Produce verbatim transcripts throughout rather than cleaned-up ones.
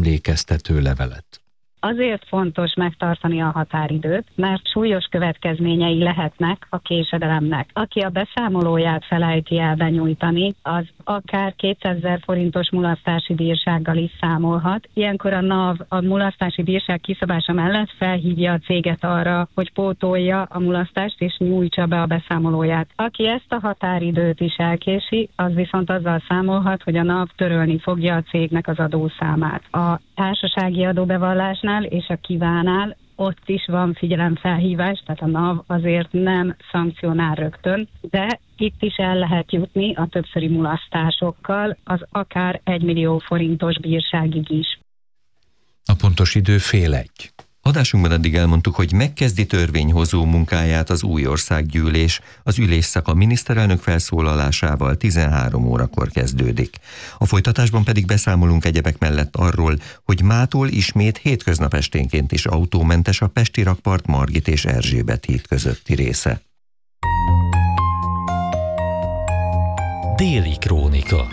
emlékeztető levelet. Azért fontos megtartani a határidőt, mert súlyos következményei lehetnek a késedelemnek. Aki a beszámolóját felejti el benyújtani, az akár kétszázezer forintos mulasztási bírsággal is számolhat. Ilyenkor a NAV a mulasztási bírság kiszabása mellett felhívja a céget arra, hogy pótolja a mulasztást és nyújtsa be a beszámolóját. Aki ezt a határidőt is elkési, az viszont azzal számolhat, hogy a NAV törölni fogja a cégnek az adószámát. A társasági adóbevallásnál és a kívánál ott is van figyelemfelhívás, tehát a NAV azért nem szankcionál rögtön, de itt is el lehet jutni a többszöri mulasztásokkal, az akár egy millió forintos bírságig is. A pontos idő fél egy. Adásunkban eddig elmondtuk, hogy megkezdi törvényhozó munkáját az új országgyűlés, az ülésszak a miniszterelnök felszólalásával tizenhárom órakor kezdődik. A folytatásban pedig beszámolunk egyebek mellett arról, hogy mától ismét hétköznap esténként is autómentes a Pesti rakpart Margit és Erzsébet híd közötti része. Déli krónika.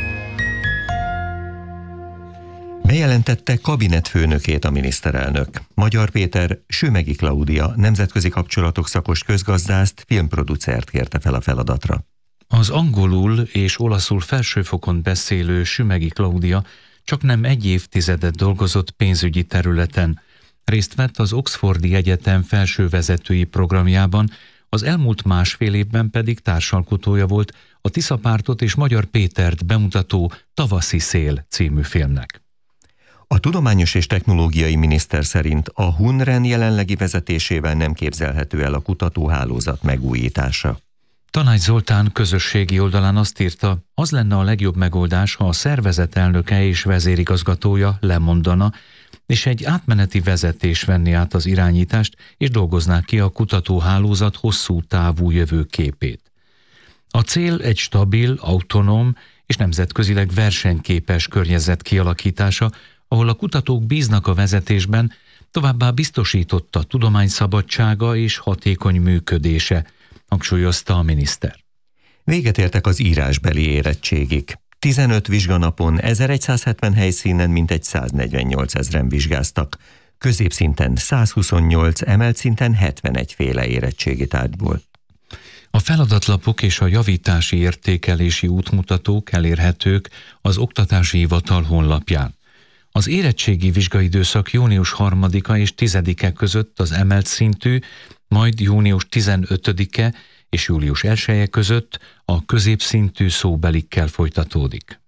Bejelentette kabinetfőnökét a miniszterelnök. Magyar Péter Sümegi Klaudia nemzetközi kapcsolatok szakos közgazdászt, filmproducert kérte fel a feladatra. Az angolul és olaszul felsőfokon beszélő Sümegi Klaudia csak nem egy évtizedet dolgozott pénzügyi területen. Részt vett az Oxfordi Egyetem felsővezetői programjában, az elmúlt másfél évben pedig társalkotója volt a Tisza Pártot és Magyar Pétert bemutató Tavaszi szél című filmnek. A tudományos és technológiai miniszter szerint a HUNREN jelenlegi vezetésével nem képzelhető el a kutatóhálózat megújítása. Tanács Zoltán közösségi oldalán azt írta, az lenne a legjobb megoldás, ha a szervezet elnöke és vezérigazgatója lemondana, és egy átmeneti vezetés venni át az irányítást, és dolgoznák ki a kutatóhálózat hosszú távú jövőképét. A cél egy stabil, autonóm és nemzetközileg versenyképes környezet kialakítása, ahol a kutatók bíznak a vezetésben, továbbá biztosította tudomány szabadsága és hatékony működése, hangsúlyozta a miniszter. Véget értek az írásbeli érettségig. tizenöt vizsganapon ezeregyszázhetven helyszínen mintegy száznegyvennyolc ezren vizsgáztak, középszinten százhuszonnyolc, emelt szinten hetvenegy féle érettségi tárgyból. A feladatlapok és a javítási értékelési útmutatók elérhetők az Oktatási Hivatal honlapján. Az érettségi vizsgaidőszak június harmadika és tizedike között az emelt szintű, majd június tizenötödike és július elseje között a középszintű szóbelikkel folytatódik.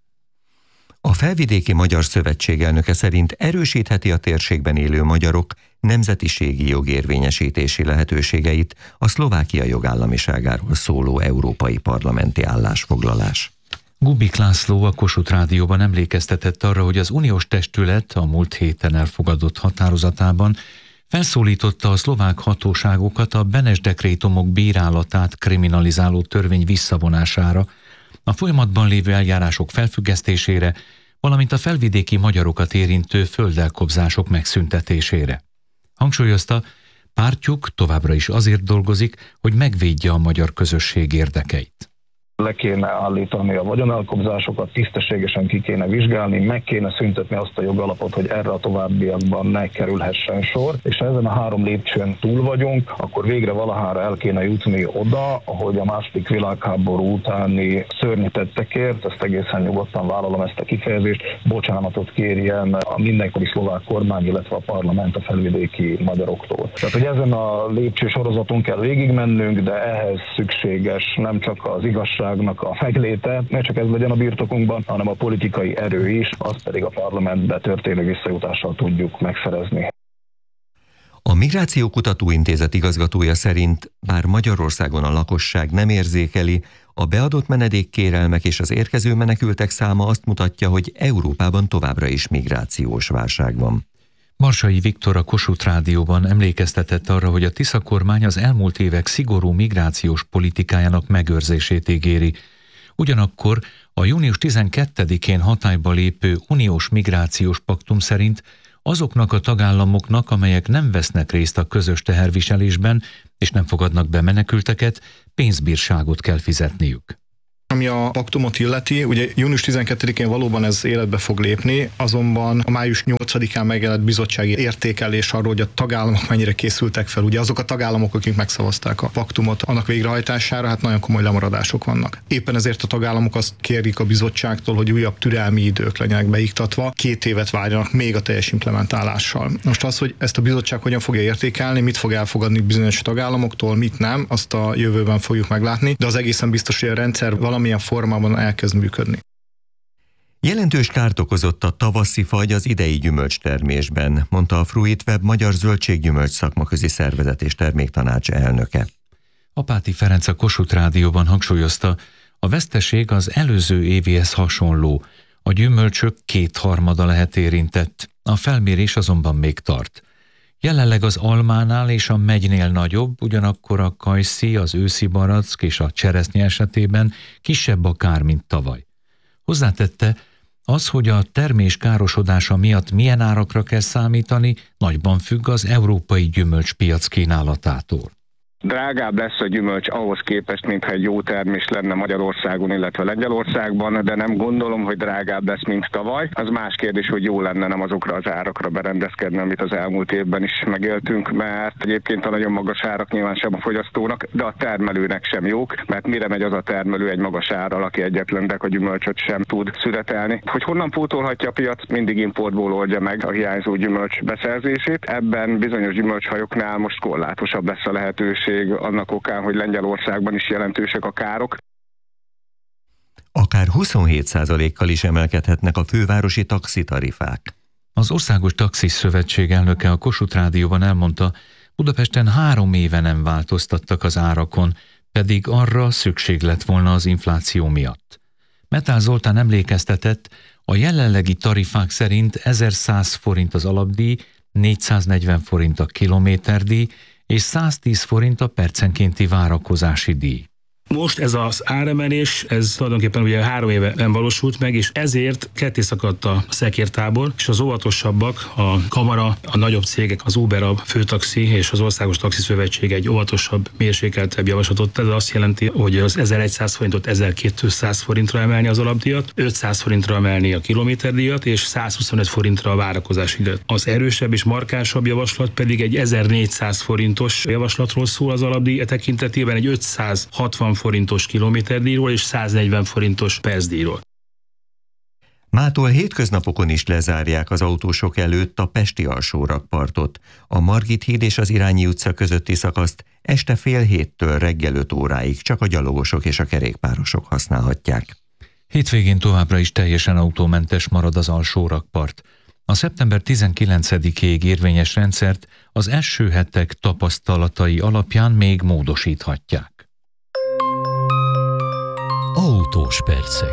A Felvidéki Magyar Szövetség elnöke szerint erősítheti a térségben élő magyarok nemzetiségi jogérvényesítési lehetőségeit a Szlovákia jogállamiságáról szóló európai parlamenti állásfoglalás. Gubik László a Kossuth Rádióban emlékeztetett arra, hogy az uniós testület a múlt héten elfogadott határozatában felszólította a szlovák hatóságokat a Benes dekrétumok bírálatát kriminalizáló törvény visszavonására, a folyamatban lévő eljárások felfüggesztésére, valamint a felvidéki magyarokat érintő földelkobzások megszüntetésére. Hangsúlyozta, pártjuk továbbra is azért dolgozik, hogy megvédje a magyar közösség érdekeit. Le kéne állítani a vagyonelkobzásokat, tisztességesen ki kéne vizsgálni, meg kéne szüntetni azt a jogalapot, hogy erre a továbbiakban ne kerülhessen sor, és ha ezen a három lépcsőn túl vagyunk, akkor végre valahára el kéne jutni oda, ahogy a második világháború utáni szörnyű tettekért, ezt egészen nyugodtan vállalom ezt a kifejezést, bocsánatot kérjen a mindenkori szlovák kormány, illetve a parlament a felvidéki magyaroktól. Tehát, hogy ezen a lépcső sorozaton kell végigmennünk, de ehhez szükséges nem csak az igazság, a megléte, ne csak ez legyen a birtokunkban, hanem a politikai erő is, azt pedig a parlamentbe történő visszajutással tudjuk megszerezni. A Migrációkutató Intézet igazgatója szerint, bár Magyarországon a lakosság nem érzékeli, a beadott menedékkérelmek és az érkező menekültek száma azt mutatja, hogy Európában továbbra is migrációs válság van. Marsai Viktor a Kossuth Rádióban emlékeztetett arra, hogy a Tisza kormány az elmúlt évek szigorú migrációs politikájának megőrzését ígéri. Ugyanakkor a június tizenkettedikén hatályba lépő uniós migrációs paktum szerint azoknak a tagállamoknak, amelyek nem vesznek részt a közös teherviselésben és nem fogadnak be menekülteket, pénzbírságot kell fizetniük. Ami a paktumot illeti, ugye június tizenkettedikén valóban ez életbe fog lépni, azonban a május nyolcadikán megjelent bizottsági értékelés arról, hogy a tagállamok mennyire készültek fel. Ugye azok a tagállamok, akik megszavazták a paktumot annak végrehajtására, hát nagyon komoly lemaradások vannak. Éppen ezért a tagállamok azt kérik a bizottságtól, hogy újabb türelmi idők legyenek beiktatva, két évet várjanak még a teljes implementálással. Most az, hogy ezt a bizottság hogyan fogja értékelni, mit fog elfogadni bizonyos tagállamoktól, mit nem, azt a jövőben fogjuk meglátni, de az egészen biztos, hogy a rendszer valamilyen formában elkezd működni. Jelentős kárt okozott a tavaszi fagy az idei gyümölcstermésben, mondta a Fruitweb Magyar Zöldséggyümölcs Szakmaközi Szervezet és Terméktanács elnöke. Apáti Ferenc a Kossuth Rádióban hangsúlyozta, a veszteség az előző évihez hasonló, a gyümölcsök kétharmada lehet érintett, a felmérés azonban még tart. Jelenleg az almánál és a megynél nagyobb, ugyanakkor a kajszi, az őszi barack és a cseresznye esetében kisebb a kár, mint tavaly. Hozzátette, az, hogy a termés károsodása miatt milyen árakra kell számítani, nagyban függ az európai gyümölcspiac kínálatától. Drágább lesz a gyümölcs ahhoz képest, mintha egy jó termés lenne Magyarországon, illetve Lengyelországban, de nem gondolom, hogy drágább lesz, mint tavaly. Az más kérdés, hogy jó lenne nem azokra az árakra berendezkedni, amit az elmúlt évben is megéltünk, mert egyébként a nagyon magas árak nyilván sem a fogyasztónak, de a termelőnek sem jók, mert mire megy az a termelő egy magas árral, aki egyetlen deka gyümölcsöt sem tud születelni. Hogy honnan pótolhatja a piac, mindig importból oldja meg a hiányzó gyümölcs beszerzését. Ebben bizonyos gyümölcshajoknál most korlátosabb lesz a lehetőség, annak okán, hogy Lengyelországban is jelentősek a károk. Akár huszonhét százalékkal is emelkedhetnek a fővárosi taxitarifák. Az Országos Taxis Szövetség elnöke a Kossuth Rádióban elmondta, Budapesten három éve nem változtattak az árakon, pedig arra szükség lett volna az infláció miatt. Metál Zoltán emlékeztetett, a jelenlegi tarifák szerint ezerszáz forint az alapdíj, négyszáznegyven forint a kilométerdíj, és száztíz forint a percenkénti várakozási díj. Most ez az áremelés, ez tulajdonképpen ugye három éve nem valósult meg, és ezért ketté szakadt a szekértábor, és az óvatosabbak, a kamara, a nagyobb cégek, az Uber, a Főtaxi és az Országos Taxi Szövetség egy óvatosabb, mérsékeltebb javaslatot tett. Ez azt jelenti, hogy az ezerszáz forintot ezerkétszáz forintra emelni az alapdíjat, ötszáz forintra emelni a kilométerdíjat, és százhuszonöt forintra a várakozási díjat. Az erősebb és markánsabb javaslat pedig egy ezernégyszáz forintos javaslatról szól az alapdíj tekintetében, egy ötszázhatvan forintos kilométerdíjról és száznegyven forintos percdíjról. Mától hétköznapokon is lezárják az autósok előtt a pesti alsórakpartot. A Margit híd és az Irányi utca közötti szakaszt este fél héttől reggel öt óráig csak a gyalogosok és a kerékpárosok használhatják. Hétvégén továbbra is teljesen autómentes marad az alsórakpart. A szeptember tizenkilencedikéig érvényes rendszert az esőhetek tapasztalatai alapján még módosíthatják. Autós percek.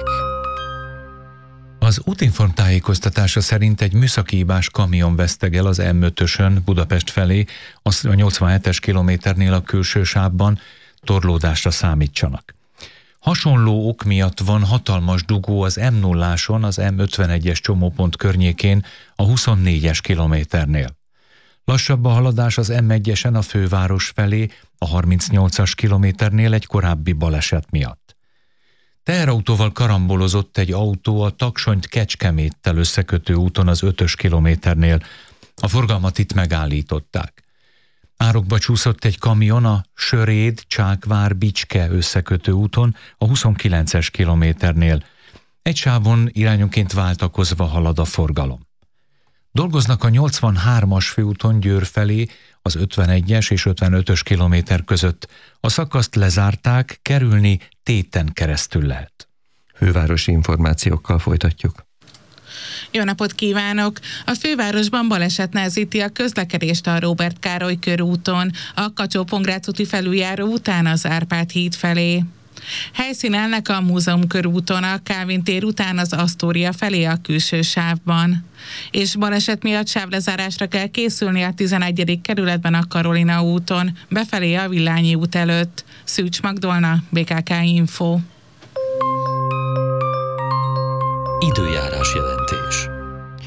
Az Útinform tájékoztatása szerint egy műszaki hibás kamion vesztegel az em ötösön Budapest felé, a nyolcvanhetes kilométernél a külső sávban, torlódásra számítsanak. Hasonló ok miatt van hatalmas dugó az em nulláson, az em ötvenegyes csomópont környékén, a huszonnégyes kilométernél. Lassabb a haladás az em egyesen a főváros felé, a harmincnyolcas kilométernél egy korábbi baleset miatt. Teherautóval karambolozott egy autó a Taksonyt Kecskeméttel összekötő úton az ötös kilométernél. A forgalmat itt megállították. Árokba csúszott egy kamion a Söréd, Csákvár, Bicske összekötő úton a huszonkilences kilométernél. Egy sávon irányonként váltakozva halad a forgalom. Dolgoznak a nyolcvanhármas főúton Győr felé, az ötvenegyes és ötvenötös kilométer között. A szakaszt lezárták, kerülni Téten keresztül lehet. Fővárosi információkkal folytatjuk. Jó napot kívánok! A fővárosban baleset nehezíti a közlekedést a Róbert Károly körúton, a Kacsó-Pongrác úti felüljáró után az Árpád híd felé. Helyszínelnek a Múzeum körúton, a Kálvin tér után az Asztória felé a külső sávban. És baleset miatt sávlezárásra kell készülni a tizenegyedik kerületben a Karolina úton, befelé a Villányi út előtt. Szűcs Magdolna, bé ká ká Info. Időjárás jelentés.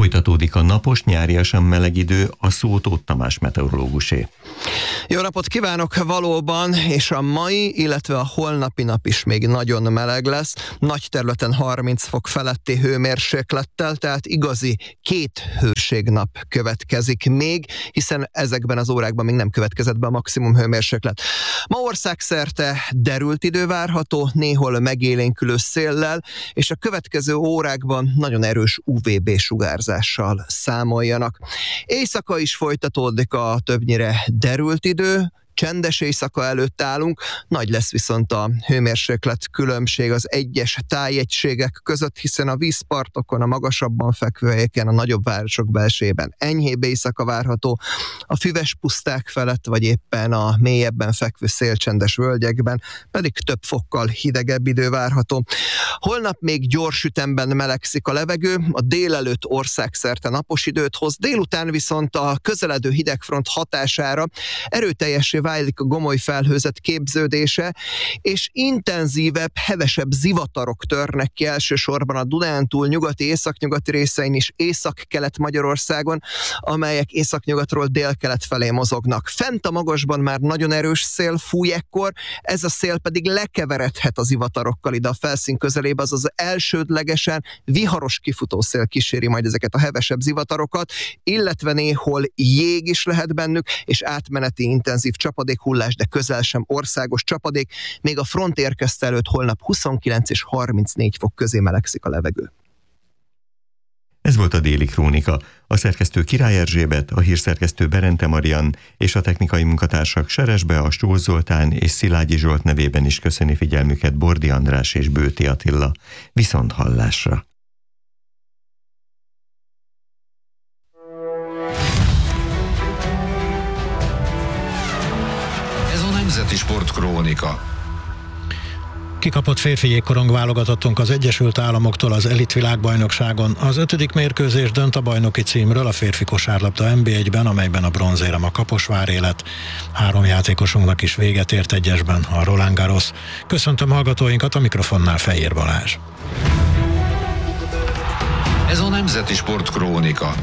Folytatódik a napos, nyáriasan meleg idő, a szó Tóth Tamás meteorológusé. Jó napot kívánok valóban, és a mai, illetve a holnapi nap is még nagyon meleg lesz. Nagy területen harminc fok feletti hőmérséklettel, tehát igazi két hőségnap következik még, hiszen ezekben az órákban még nem következett be a maximum hőmérséklet. Ma országszerte derült idő várható, néhol megélénkülő széllel, és a következő órákban nagyon erős u vé bé sugárzással számoljanak. Éjszaka is folytatódik a többnyire derült idő, csendes éjszaka előtt állunk, nagy lesz viszont a hőmérséklet különbség az egyes tájegységek között, hiszen a vízpartokon, a magasabban fekvő helyeken, a nagyobb városok belsejében enyhébb éjszaka várható, a füves puszták felett, vagy éppen a mélyebben fekvő szélcsendes völgyekben pedig több fokkal hidegebb idő várható. Holnap még gyors ütemben melegszik a levegő, a délelőtt országszerte napos időt hoz, délután viszont a közeledő hidegfront hatására erőteljessé válik a gomoly felhőzet képződése, és intenzívebb, hevesebb zivatarok törnek ki elsősorban a Dunántúl nyugati, északnyugati részein is, Észak-Kelet-Magyarországon, amelyek északnyugatról délkelet felé mozognak. Fent a magasban már nagyon erős szél fúj ekkor, ez a szél pedig lekeveredhet az zivatarokkal ide a felszín közelébe, azaz elsődlegesen viharos kifutószél kíséri majd ezeket a hevesebb zivatarokat, illetve néhol jég is lehet bennük, és átmeneti intenzív csapadékhullás, de közel sem országos csapadék, még a front érkezte előtt holnap huszonkilenc és harmincnégy fok közé melegszik a levegő. Ez volt a Déli Krónika. A szerkesztő Király Erzsébet, a hírszerkesztő Berente Marian és a technikai munkatársak Seresbe, a Sós Zoltán és Szilágyi Zsolt nevében is köszöni figyelmüket Bordi András és Bőti Attila. Viszont hallásra! Nemzeti Sportkrónika. Kikapott férfi jégkorong válogatottunk az Egyesült Államoktól az elitvilágbajnokságon. Az ötödik mérkőzés dönt a bajnoki címről a férfi kosárlabda en bé egyben, amelyben a bronzérem a Kaposvár élet. Három játékosunknak is véget ért egyesben a Roland Garros. Köszöntöm hallgatóinkat, a mikrofonnál Fejér Balázs. Ez a Nemzeti Sportkrónika.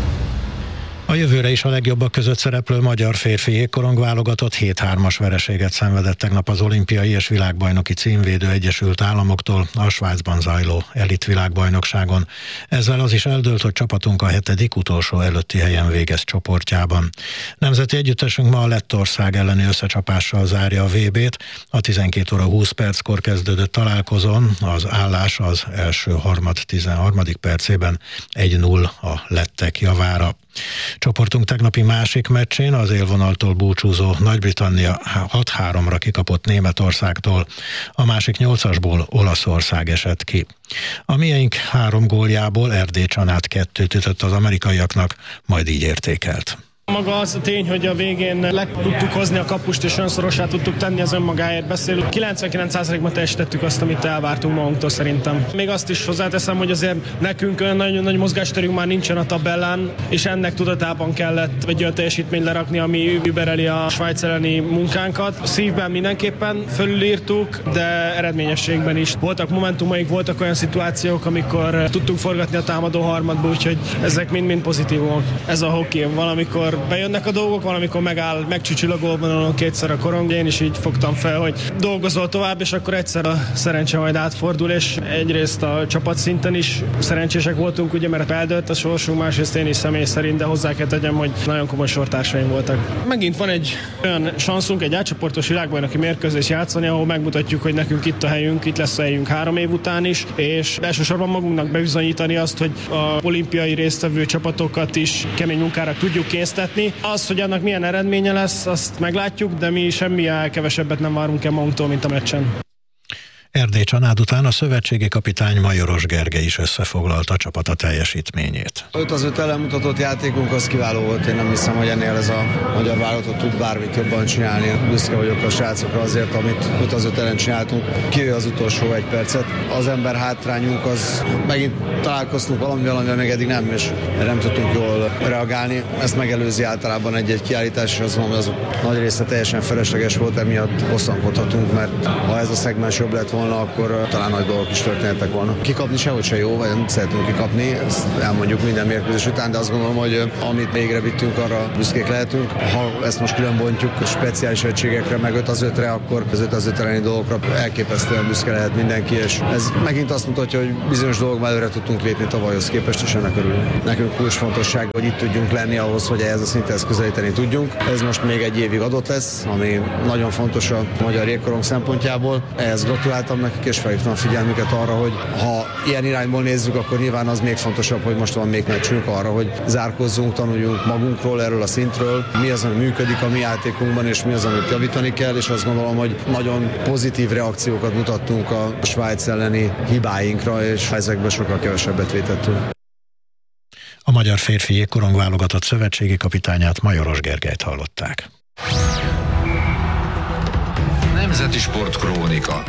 A jövőre is a legjobbak között szereplő magyar férfi jégkorong válogatott hét hármas vereséget szenvedett tegnap az olimpiai és világbajnoki címvédő Egyesült Államoktól a Svájcban zajló elit világbajnokságon. Ezzel az is eldőlt, hogy csapatunk a hetedik utolsó előtti helyen végez csoportjában. Nemzeti együttesünk ma a Lettország elleni összecsapással zárja a vé bét. A tizenkét óra húsz perckor kezdődött találkozón az állás az első harmad tizenharmadik percében egy null a lettek javára. Csoportunk tegnapi másik meccsén az élvonaltól búcsúzó Nagy-Britannia hat háromra kikapott Németországtól, a másik nyolcasból Olaszország esett ki. A miénk három góljából Erdély Csanát kettőt ütött az amerikaiaknak, majd így értékelt. Maga az a tény, hogy a végén le tudtuk hozni a kapust és önszorossá tudtuk tenni, az önmagáért beszél. kilencvenkilenc százalékban teljesítettük azt, amit elvártunk magunktól szerintem. Még azt is hozzáteszem, hogy azért nekünk olyan nagyon nagy mozgásterünk már nincsen a tabellán, és ennek tudatában kellett egy olyan teljesítményt lerakni, ami übereli a Svájc elleni munkánkat. Szívben mindenképpen fölülírtuk, de eredményességben is. Voltak momentumaink, voltak olyan szituációk, amikor tudtunk forgatni a támadó harmadba, úgyhogy ezek mind-mind pozitívok. Ez a hoki, valamikor bejönnek a dolgok, valamikor megáll, megcsücsül a gólvonalon kétszer a korong. Én is így fogtam fel, hogy dolgozol tovább, és akkor egyszer a szerencse majd átfordul, és egyrészt a csapatszinten is szerencsések voltunk, ugye, mert eldőlt a sorsunk, másrészt én is személy szerint, de hozzá kell tegyem, hogy nagyon komoly sortársaim voltak. Megint van egy olyan sanszunk, egy átcsoportos világbajnoki mérkőzés játszani, ahol megmutatjuk, hogy nekünk itt a helyünk, itt lesz a helyünk három év után is, és elsősorban magunknak bebizonyítani azt, hogy a olimpiai résztvevő csapatokat is kemény munkára tudjuk készíteni. Az, hogy annak milyen eredménye lesz, azt meglátjuk, de mi semmi kevesebbet nem várunk el magunktól, mint a meccsen. Erdély Csanád után a szövetségi kapitány Majoros Gergely is összefoglalta a csapata teljesítményét. öt az öt ellenmutatott játékunk az kiváló volt, én nem hiszem, hogy ennél ez a magyar válogatott tud bármit jobban csinálni. Büszke vagyok a srácokra azért, amit öt az öt ellen csináltunk. Kivéve az utolsó egy percet. Az ember hátrányunk, az megint találkoztunk valami, valamivel még eddig nem, és nem tudtunk jól reagálni. Ezt megelőzi általában egy-egy kiállítás, és azt mondom, az nagy része teljesen felesleges volt, emiatt bosszankodhatunk, mert ha ez a szegmens jobb lett volna, volna, akkor talán nagy dolgok is történtek volna. Kikapni sehogy se jó, vagy nem szeretünk kikapni, ezt elmondjuk minden mérkőzés után, de azt gondolom, hogy amit végre vittünk, arra büszkék lehetünk. Ha ezt most külön bontjuk speciális egységekre, meg öt az ötre, akkor az öt az öt elleni dolgokra elképesztően büszke lehet mindenki, és ez megint azt mutatja, hogy bizonyos dolgokban előre tudtunk lépni tavalyhoz képest, és ennek örülünk. Nekünk kulcsfontosság, hogy itt tudjunk lenni ahhoz, hogy ehhez a szinthez közelíteni tudjunk. Ez most még egy évig adott lesz, ami nagyon fontos a magyar jégkorong szempontjából. Ehhez gratuláltam nekik, és felhívtam a figyelmüket arra, hogy ha ilyen irányból nézzük, akkor nyilván az még fontosabb, hogy most van még meccsünk arra, hogy zárkozzunk, tanuljunk magunkról, erről a szintről, mi az, ami működik a mi játékunkban, és mi az, amit javítani kell, és azt gondolom, hogy nagyon pozitív reakciókat mutattunk a Svájc elleni hibáinkra, és ezekből sokkal kevesebbet vétettünk. A magyar férfi jégkorong válogatott szövetségi kapitányát, Majoros Gergelyt hallották. Nemzeti Sportkrónika.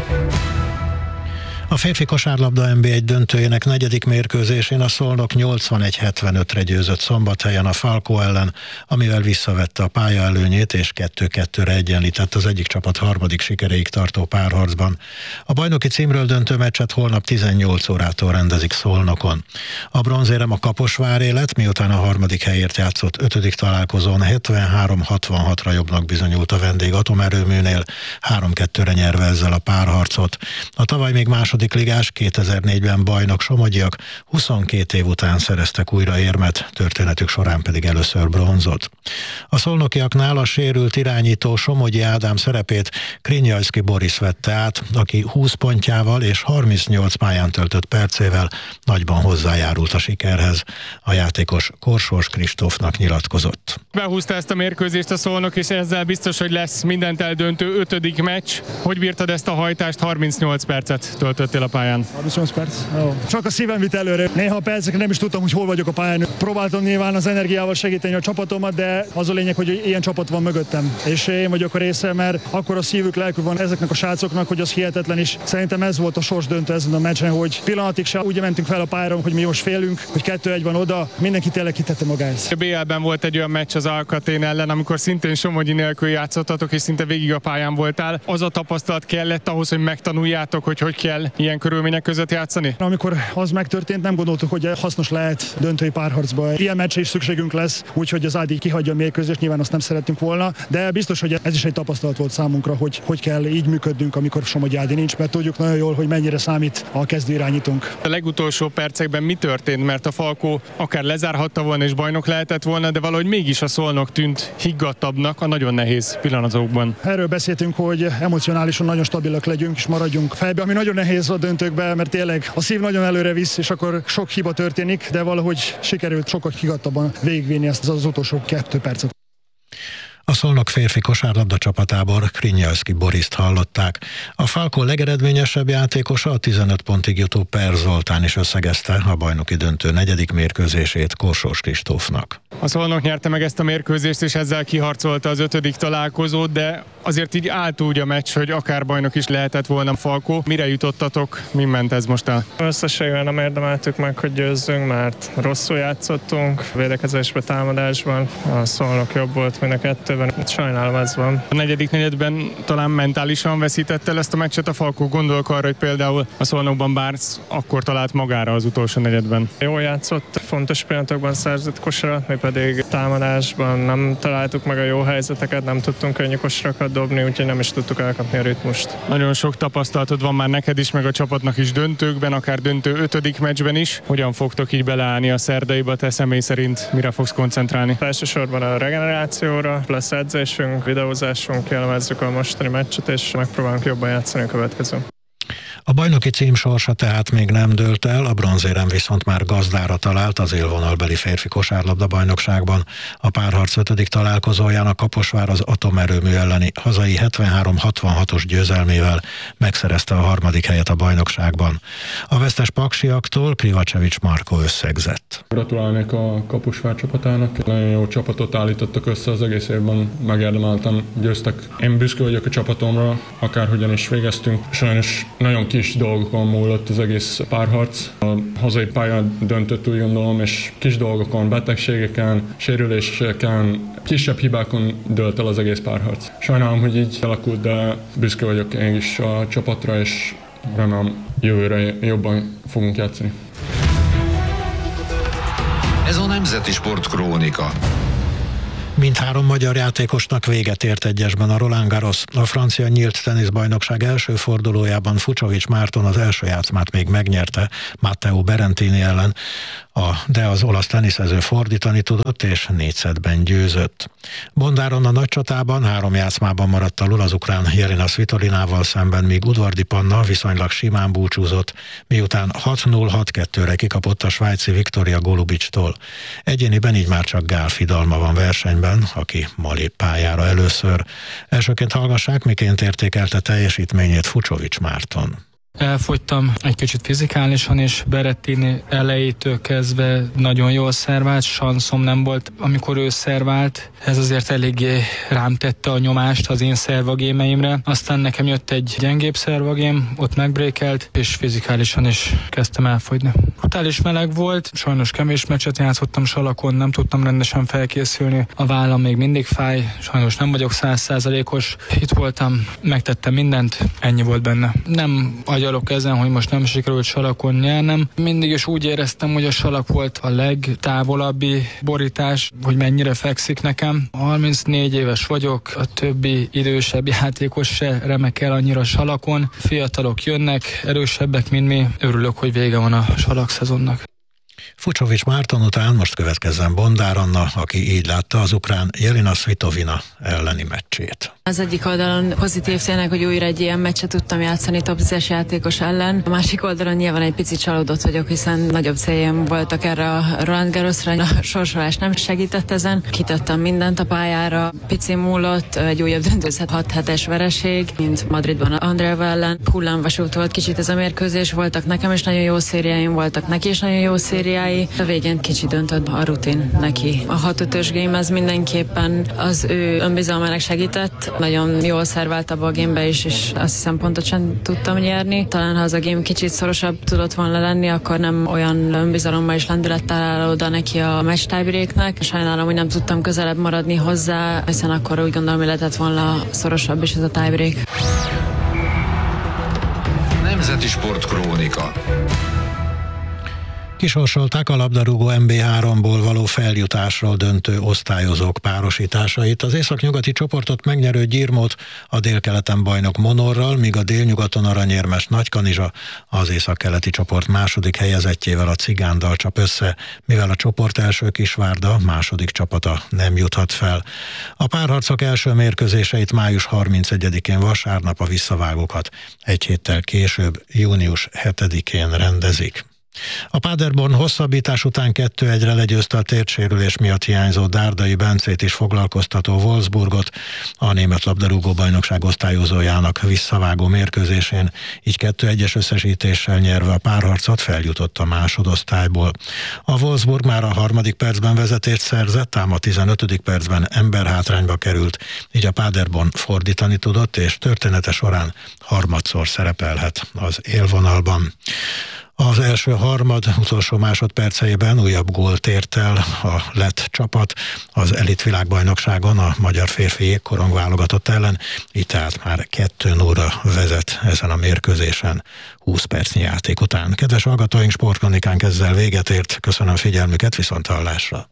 A férfi kosárlabda en bé egy döntőjének negyedik mérkőzésén a Szolnok nyolcvanegy hetvenötre győzött Szombathelyen a Falco ellen, amivel visszavette a pályaelőnyét és kettő kettőre egyenlített az egyik csapat harmadik sikeréig tartó párharcban. A bajnoki címről döntő meccset holnap tizennyolc órától rendezik Szolnokon. A bronzérem a Kaposváré lett, miután a harmadik helyért játszott ötödik találkozón hetvenhárom hatvanhatra jobbnak bizonyult a vendég atomerőműnél, három kettőre nyerve ezzel a párharcot. A tavaly még második ligás, kétezer-négyben bajnok somogyiak huszonkét év után szereztek újra érmet, történetük során pedig először bronzot. A szolnokiaknál a sérült irányító Somogyi Ádám szerepét Krinyajszki Boris vette át, aki húsz pontjával és harmincnyolc pályán töltött percével nagyban hozzájárult a sikerhez. A játékos Korsós Kristófnak nyilatkozott. Behúzta ezt a mérkőzést a Szolnok, és ezzel biztos, hogy lesz mindent eldöntő ötödik meccs. Hogy bírtad ezt a hajtást? harmincnyolc percet töltöttél a pályán. harmincnyolc perc? Jó. Csak a szívem vitt előre. Néha perceken nem is tudtam, hogy hol vagyok a pályán. Próbáltam nyilván az energiával segíteni a csapatomat, de az a lényeg, hogy ilyen csapat van mögöttem. És én vagyok a része, mert akkor a szívük, lelkük van ezeknek a srácoknak, hogy az hihetetlen is. Szerintem ez volt a sorsdöntő ezen a meccsen, hogy pillanatig se úgy mentünk fel a pályára, hogy mi most félünk, hogy kettő egy van oda, mindenki tényleg kitette magához. A bé el-ben volt egy olyan meccs az Alkatén ellen, amikor szintén Somogyi nélkül játszottatok, és szinte végig a pályán voltál. Az a tapasztalat kellett ahhoz, hogy megtanuljátok, hogy hogy kell ilyen körülmények között játszani? Amikor az megtörtént, nem gondoltuk, hogy hasznos lehet döntői párharcba. Ilyen meccsre is szükségünk lesz, úgyhogy az Ádi kihagyja a mérkőzést, nyilván azt nem szerettünk volna, de biztos, hogy ez is egy tapasztalat volt számunkra, hogy hogy kell így működnünk, amikor Somogyi Ádi nincs, mert tudjuk nagyon jól, hogy mennyire számít a kezdőirányítónk. A legutolsó percekben mi történt, mert a Falco akár lezárhatta volna és bajnok lehetett volna, de valahogy mégis a Szolnok tűnt higgadtabbnak a nagyon nehéz pillanatokban. Erről beszéltünk, hogy emocionálisan nagyon stabilak legyünk és maradjunk fejbe, ami nagyon nehéz a döntőkben, mert tényleg a szív nagyon előre visz, és akkor sok hiba történik, de valahogy sikerült sokkal higgadtabban végigvinni ezt az utolsó kettő percet. A Szolnok férfi kosárlabda csapatából Krinyajszki Boriszt hallották. A Falco legeredményesebb játékosa, a tizenöt pontig jutó Per Zoltán is összegezte a bajnoki döntő negyedik mérkőzését Korsós Kristófnak. A Szolnok nyerte meg ezt a mérkőzést, és ezzel kiharcolta az ötödik találkozót, de azért így állt úgy a meccs, hogy akár bajnok is lehetett volna Falco. Mire jutottatok? Mi ment ez most el? Összességében nem érdemeltük meg, hogy győzzünk, mert rosszul játszottunk, védekezésben, támadásban. A Szolnok jobb volt mind a kettőben. Sajnálom, ez van. A negyedik negyedben talán mentálisan veszített el ezt a meccset a Falco. Gondolok arra, hogy például a Szolnokban Bárc akkor talált magára az utolsó negyedben. Jól játszott, fontos pillanatokban szerzett kosarat, mi pedig támadásban nem találtuk meg a jó helyzeteket, nem tudtunk könnyű kosarakat dobni, úgyhogy nem is tudtuk elkapni a ritmust. Nagyon sok tapasztalatod van már neked is, meg a csapatnak is döntőkben, akár döntő ötödik meccsben is. Hogyan fogtok így beleállni a szerdaiba, te személy szerint mire fogsz koncentrálni? Elsősorban a regenerációra, lesz edzésünk, videózásunk, jellemezzük a mostani meccset, és megpróbálunk jobban játszani a következő. A bajnoki cím sorsa tehát még nem dőlt el, a bronzérem viszont már gazdára talált az élvonalbeli férfi kosárlabda bajnokságban. A párharc ötödik találkozóján a Kaposvár az atomerőmű elleni hazai hetvenhárom hatvanhatos győzelmével megszerezte a harmadik helyet a bajnokságban. A vesztes paksiaktól Krivacsevics Marko összegzett. Gratulálnék a Kaposvár csapatának, nagyon jó csapatot állítottak össze, az egész évben megérdemelten győztek. Én büszke vagyok a csapatomra, akárhogyan is végeztünk. Sajnos nagyon kis dolgokon múlott az egész párharc. A hazai pályán döntött, úgy gondolom, és kis dolgokon, betegségeken, sérüléseken, kisebb hibákon dölt el az egész párharc. Sajnálom, hogy így alakult, de büszke vagyok én is a csapatra, és remélem jövőre jobban fogunk játszani. Ez a Nemzeti Sport Krónika. Mindhárom magyar játékosnak véget ért egyesben a Roland Garros. A francia nyílt teniszbajnokság első fordulójában Fucsovics Márton az első játszmát még megnyerte Matteo Berrettini ellen, a, de az olasz teniszező fordítani tudott és négy szettben győzött. Bondáron a nagy csatában három játszmában maradt alul az ukrán Jelena Svitolinával szemben, míg Udvardi Panna viszonylag simán búcsúzott, miután hat null hat kettőre kikapott a svájci Viktoria Golubicstól. Egyéniben így már csak Gál Fidalma van versenyben, aki ma lép pályára először. Elsőként hallgassák, miként értékelte teljesítményét Fucsovics Márton. Elfogytam egy kicsit fizikálisan, és Berrettini elejétől kezdve nagyon jól szervált, sanszom nem volt, amikor ő szervált. Ez azért eléggé rám tette a nyomást az én szervagémeimre. Aztán nekem jött egy gyengébb szervagém, ott megbrékelt, és fizikálisan is kezdtem elfogyni. Brutális meleg volt, sajnos kevés meccset játszottam salakon, nem tudtam rendesen felkészülni. A vállam még mindig fáj, sajnos nem vagyok száz százalékos. Itt voltam, megtettem mindent, ennyi volt benne. Nem agyalok ezen, hogy most nem sikerült salakon nyernem. Mindig is úgy éreztem, hogy a salak volt a legtávolabbi borítás, hogy mennyire fekszik nekem. harmincnégy éves vagyok, a többi idősebb játékos se remek el annyira salakon. Fiatalok jönnek, erősebbek, mint mi. Örülök, hogy vége van a salak szezonnak. Fucsovics Márton után most következzen Bondár Anna, aki így látta az ukrán Jelena Svitolina elleni meccsét. Az egyik oldalon pozitív tényleg, hogy újra egy ilyen meccset tudtam játszani top tízes játékos ellen. A másik oldalon nyilván egy picit csalódott vagyok, hiszen nagyobb céljaim voltak erre a Roland Garrosra. A sorsolás nem segített ezen. Kitettem mindent a pályára. Pici múlott, egy újabb döntőzhet hat hetes vereség, mint Madridban Andreeva ellen. Hullámvasút volt kicsit ez a mérkőzés, voltak nekem is nagyon jó szériáim, voltak neki is nagyon jó szériái. A végén kicsit döntött a rutin neki. A hat ötös game az mindenképpen az ő önbizalmának segített. Nagyon jól szervált abba a gamebe is, és azt hiszem pontosan tudtam nyerni. Talán ha az a game kicsit szorosabb tudott volna lenni, akkor nem olyan önbizalommal és lendülettel áll oda neki a match tiebreaknek. Sajnálom, hogy nem tudtam közelebb maradni hozzá, hiszen akkor úgy gondolom, hogy lehetett volna szorosabb is ez a tiebreak. Nemzeti Sport Krónika. Kisorsolták a labdarúgó em bé háromból való feljutásról döntő osztályozók párosításait. Az északnyugati csoportot megnyerő Gyirmót a délkeleten bajnok Monorral, míg a délnyugaton aranyérmes Nagykanizsa az északkeleti csoport második helyezettjével, a Cigándal csap össze, mivel a csoport első Kisvárda második csapata nem juthat fel. A párharcok első mérkőzéseit május harmincegyedikén vasárnap, a visszavágókat egy héttel később, június hetedikén rendezik. A Paderborn hosszabbítás után kettő egyre legyőzte a térsérülés miatt hiányzó Dárdai Bencét is foglalkoztató Wolfsburgot a német labdarúgó bajnokság osztályozójának visszavágó mérkőzésén, így kettő egyes összesítéssel nyerve a párharcot feljutott a másodosztályból. A Wolfsburg már a harmadik percben vezetést szerzett, ám a tizenötödik percben emberhátrányba került, így a Paderborn fordítani tudott, és története során harmadszor szerepelhet az élvonalban. Az első harmad utolsó másodperceiben újabb gólt ért el a lett csapat az elit világbajnokságon a magyar férfi jégkorong válogatott ellen, így tehát már kettő nullra vezet ezen a mérkőzésen húsz percnyi játék után. Kedves hallgatóink, sportkronikánk ezzel véget ért. Köszönöm figyelmüket, viszonthallásra!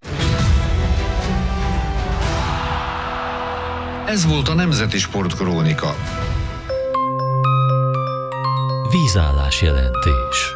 Ez volt a Nemzeti Sport Krónika. Vízállás jelentés.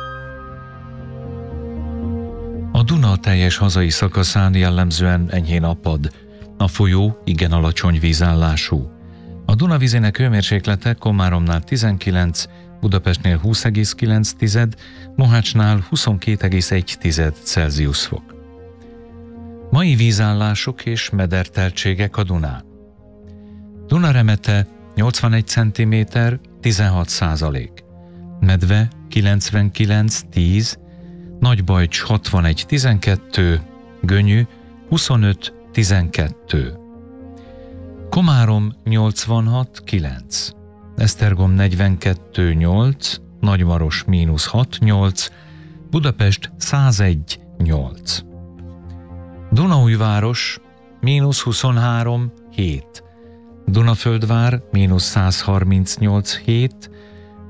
A Duna teljes hazai szakaszán jellemzően enyhén apad. A folyó igen alacsony vízállású. A Duna vízének hőmérséklete Komáromnál tizenkilenc, Budapestnél húsz egész kilenc, Mohácsnál huszonkét egész egy Celsius fok. Mai vízállások és mederteltségek a Dunán. Dunaremete nyolcvanegy centiméter, tizenhat százalék. Medve kilencvenkilenc tíz, Nagybajcs hatvanegy tizenkettő, Gönyű huszonöt tizenkettő. Komárom nyolcvanhat kilenc, Esztergom negyvenkettő nyolc, Nagymaros mínusz hat nyolc, Budapest százegy nyolc. Dunaújváros mínusz huszonhárom hét, Dunaföldvár mínusz százharmincnyolc hét,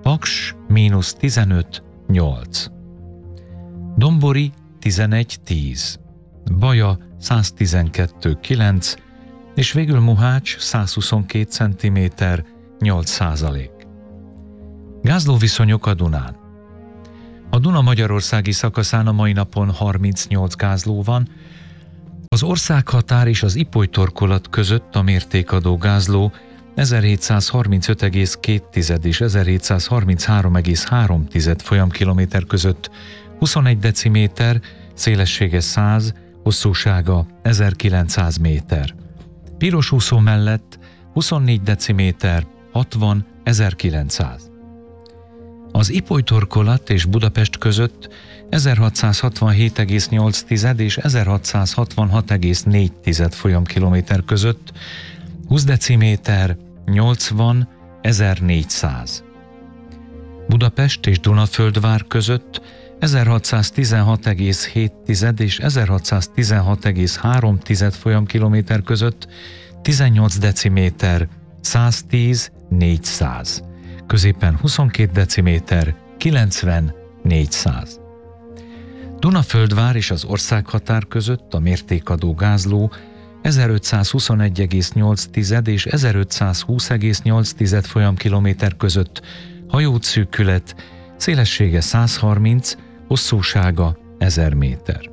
Paks mínusz tizenöt nyolc, Dombori tizenegy tíz, Baja száztizenkettő kilenc, és végül Mohács százhuszonkét centiméter nyolc százalék. Gázlóviszonyok a Dunán. A Duna magyarországi szakaszán a mai napon harmincnyolc gázló van, az országhatár és az Ipoly torkolat között a mértékadó gázló ezerhétszázharmincöt egész két és ezerhétszázharminchárom egész három folyamkilométer között huszonegy deciméter, szélessége száz, hosszúsága ezerkilencszáz méter. Piros úszó mellett huszonnégy deciméter, hatvan, ezerkilencszáz. Az Ipoly torkolat és Budapest között ezerhatszázhatvanhét egész nyolc és ezerhatszázhatvanhat egész négy folyamkilométer között húsz deciméter, nyolcvan, ezernégyszáz. Budapest és Dunaföldvár között ezerhatszáztizenhat egész hét és ezerhatszáztizenhat egész három folyamkilométer között tizennyolc deciméter, száztíz, négyszáz. Középen huszonkét deciméter, kilencven, négyszáz. Dunaföldvár és az országhatár között a mértékadó gázló ezerötszázhuszonegy egész nyolc és ezerötszázhúsz egész nyolc folyamkilométer között hajóútszűkület, szélessége százharminc, hosszúsága ezer méter.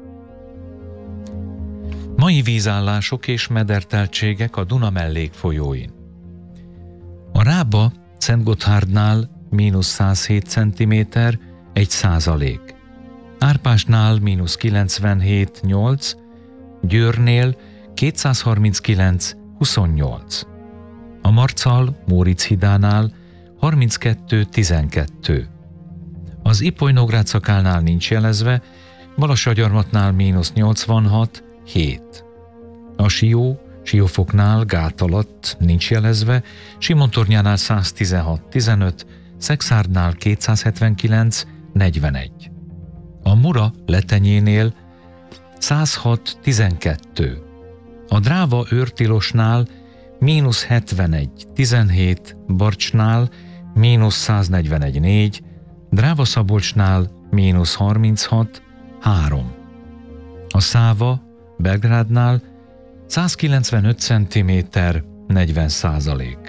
Mai vízállások és mederteltségek a Duna mellékfolyóin. A Rába Szentgotthárdnál mínusz százhét centiméter, egy százalék. Árpásnál mínusz kilencvenhét nyolc, Győrnél kétszázharminckilenc huszonnyolc. A Marcal Móricz hidánál harminckettő tizenkettő. Az Ipoly-Nógrád szakálnál nincs jelezve, Balassagyarmatnál mínusz nyolcvanhat hét. A Sió Siófoknál gát alatt nincs jelezve, Simontornyánál száztizenhat tizenöt, Szexárdnál kétszázhetvenkilenc negyvenegy. A Mura Letenyénél százhat tizenkettő. A Dráva Őrtilosnál mínusz hetvenegy tizenhét, Barcsnál mínusz száznegyvenegy négy, Dráva Szabolcsnál mínusz harminchat három. A Száva Belgrádnál százkilencvenöt centiméter, negyven százalék.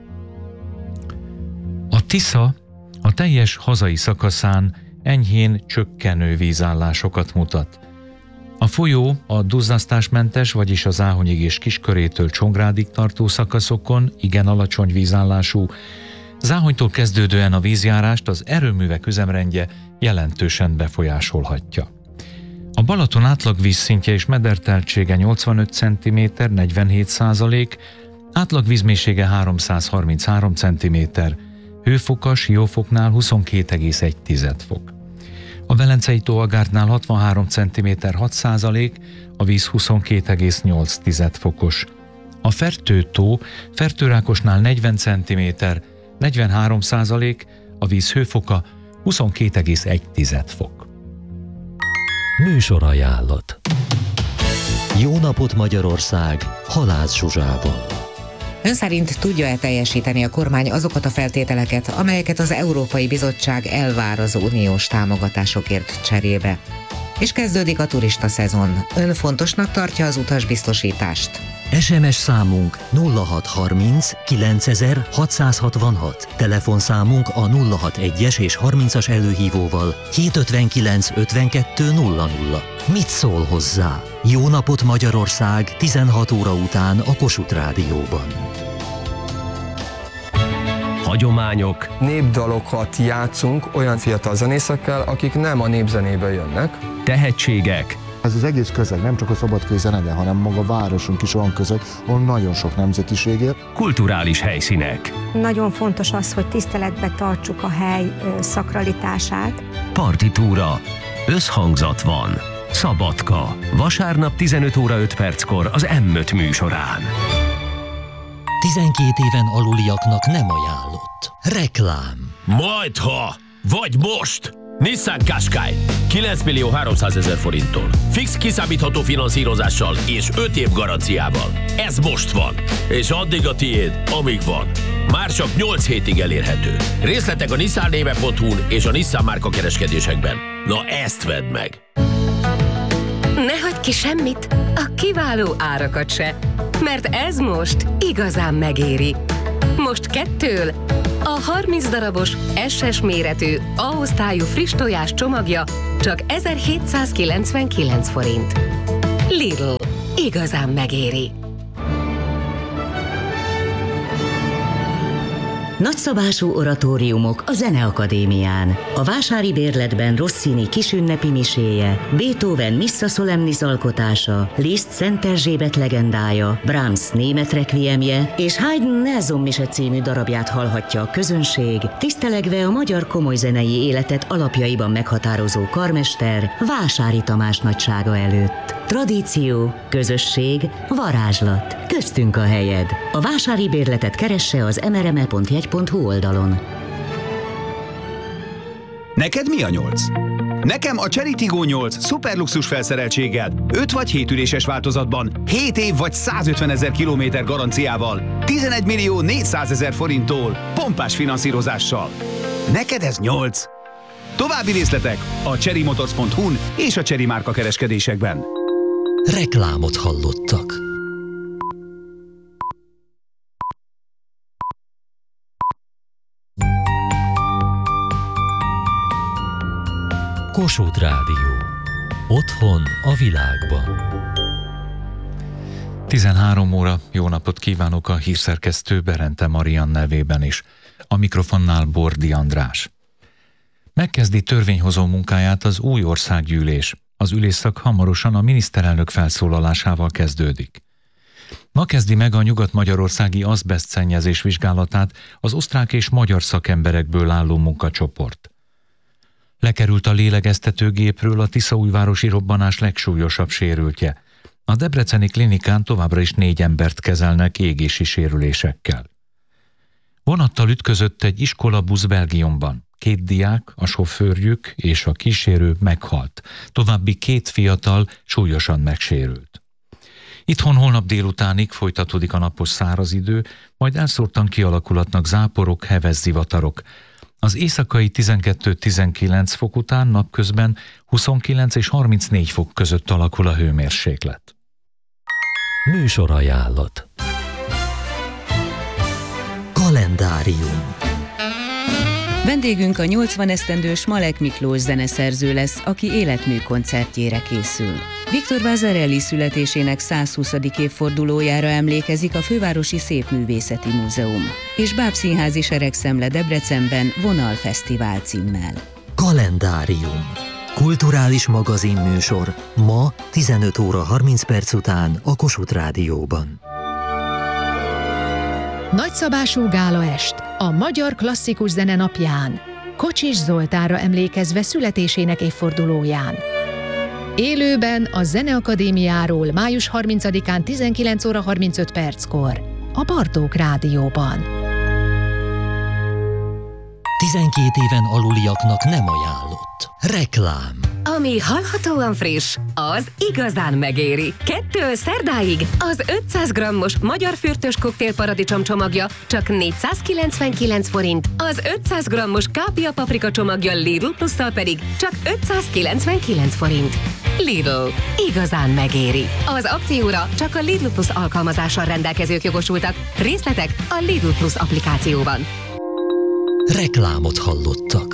A Tisza a teljes hazai szakaszán enyhén csökkenő vízállásokat mutat. A folyó a duzzasztásmentes, vagyis az Áhonyig és Kiskörétől Csongrádig tartó szakaszokon igen alacsony vízállású, Záhonytól kezdődően a vízjárást az erőművek üzemrendje jelentősen befolyásolhatja. A Balaton átlag vízszintje és mederteltsége nyolcvanöt centiméter, negyvenhét százalék, átlag vízmélysége háromszázharminchárom centiméter, hőfoka Siófoknál huszonkét egész egy fok. A Velencei tó Agártnál hatvanhárom centiméter, hat százalék, a víz huszonkét egész nyolc fokos. A Fertő tó Fertőrákosnál negyven centiméter, negyvenhárom százalék, a víz hőfoka huszonkét egész egy fok. Műsorajánlat. Jó napot Magyarország, Halász Zsuzsával. Ön szerint tudja-e teljesíteni a kormány azokat a feltételeket, amelyeket az Európai Bizottság elvár az uniós támogatásokért cserébe? És kezdődik a turista szezon. Ön fontosnak tartja az utasbiztosítást? es em es számunk nulla hat harminc kilencezer hatszázhatvanhat, telefonszámunk a nulla hatvanas és harmincas előhívóval hétszázötvenkilenc ötvenkettő nulla nulla. Mit szól hozzá? Jó napot Magyarország, tizenhat óra után a Kossuth Rádióban. Hagyományok. Népdalokat játszunk olyan fiatal zenészekkel, akik nem a népzenéből jönnek. Tehetségek. Ez az egész közeg, nem csak a szabadkai zenede, hanem maga a városunk is olyan közeg, ahol nagyon sok nemzetiség él. Kulturális helyszínek. Nagyon fontos az, hogy tiszteletbe tartsuk a hely szakralitását. Partitúra. Összhangzat van. Szabadka. Vasárnap tizenöt óra öt perckor az em öt műsorán. tizenkét éven aluliaknak nem ajánlott. Reklám. Majdha, vagy most! Nissan Qashqai kilenc millió háromszázezer forinttól. Fix kiszámítható finanszírozással és öt év garanciával. Ez most van, és addig a tiéd, amíg van. Már csak nyolc hétig elérhető. Részletek a nissan néve pont hu-n és a Nissan márka kereskedésekben. Na ezt vedd meg! Ne hagyd ki semmit, a kiváló árakat se, mert ez most igazán megéri. Most kettől a harminc darabos es es méretű A-osztályú friss tojás csomagja csak ezerhétszázkilencvenkilenc forint. Lidl. Igazán megéri. Nagyszabású oratóriumok a Zeneakadémián. A vásári bérletben Rossini kisünnepi miséje, Beethoven Missa Solemnis alkotása, Liszt Szent Erzsébet legendája, Brahms német requiemje és Haydn Nelson mise című darabját hallhatja a közönség, tisztelegve a magyar komolyzenei életet alapjaiban meghatározó karmester Vásári Tamás nagysága előtt. Tradíció, közösség, varázslat. Köztünk a helyed. A vásári bérletet keresse az em er em e pont jegy pont hu oldalon. Neked mi a nyolc? Nekem a Chery Tiggo nyolc szuperluxus felszereltséggel, öt vagy hét üléses változatban, hét év vagy százötvenezer kilométer garanciával, tizenegy millió négyszázezer forinttól, pompás finanszírozással. Neked ez nyolc? További részletek a chery motors pont hu-n és a Chery márka kereskedésekben. Reklámot hallottak. Kossuth Rádió. Otthon a világban. tizenhárom óra, jó napot kívánok a hírszerkesztő Berente Marian nevében is. A mikrofonnál Bordi András. Megkezdi törvényhozó munkáját az új országgyűlés. Az ülésszak hamarosan a miniszterelnök felszólalásával kezdődik. Ma kezdi meg a nyugat-magyarországi azbesztszennyezés vizsgálatát az osztrák és magyar szakemberekből álló munkacsoport. Lekerült a lélegeztetőgépről a tiszaújvárosi robbanás legsúlyosabb sérültje. A debreceni klinikán továbbra is négy embert kezelnek égési sérülésekkel. Vonattal ütközött egy iskolabusz Belgiumban. Két diák, a sofőrjük és a kísérő meghalt. További két fiatal súlyosan megsérült. Itthon holnap délutánig folytatódik a napos száraz idő, majd elszórtan kialakulatnak záporok, heves zivatarok. Az éjszakai tizenkettő-tizenkilenc fok után napközben huszonkilenc és harmincnégy fok között alakul a hőmérséklet. Műsorajánlat. Kalendárium. Vendégünk a nyolcvan esztendős Malek Miklós zeneszerző lesz, aki életmű koncertjére készül. Viktor Vasarely születésének százhuszadik évfordulójára emlékezik a Fővárosi Szépművészeti Múzeum, és Bábszínházi Seregszemle Debrecenben Vonalfesztivál címmel. Kalendárium. Kulturális magazinműsor ma tizenöt óra harminc perc után a Kossuth Rádióban. Nagyszabású gálaest a Magyar Klasszikus Zene napján, Kocsis Zoltánra emlékezve születésének évfordulóján. Élőben a Zeneakadémiáról május harmincadikán tizenkilenc óra harmincöt perckor a Bartók Rádióban. tizenkét éven aluliaknak nem ajánlott. Reklám. Ami hallhatóan friss, az igazán megéri. Kettől szerdáig az ötszáz grammos magyar fürtös koktél paradicsom csomagja csak négyszázkilencvenkilenc forint, az ötszáz grammos kápia paprika csomagja Lidl plusszal pedig csak ötszázkilencvenkilenc forint. Lidl. Igazán megéri. Az akcióra csak a Lidl Plus alkalmazással rendelkezők jogosultak. Részletek a Lidl Plus applikációban. Reklámot hallottak.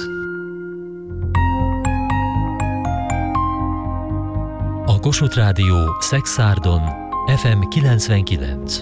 A Kossuth Rádió Szexárdon ef em kilencvenkilenc.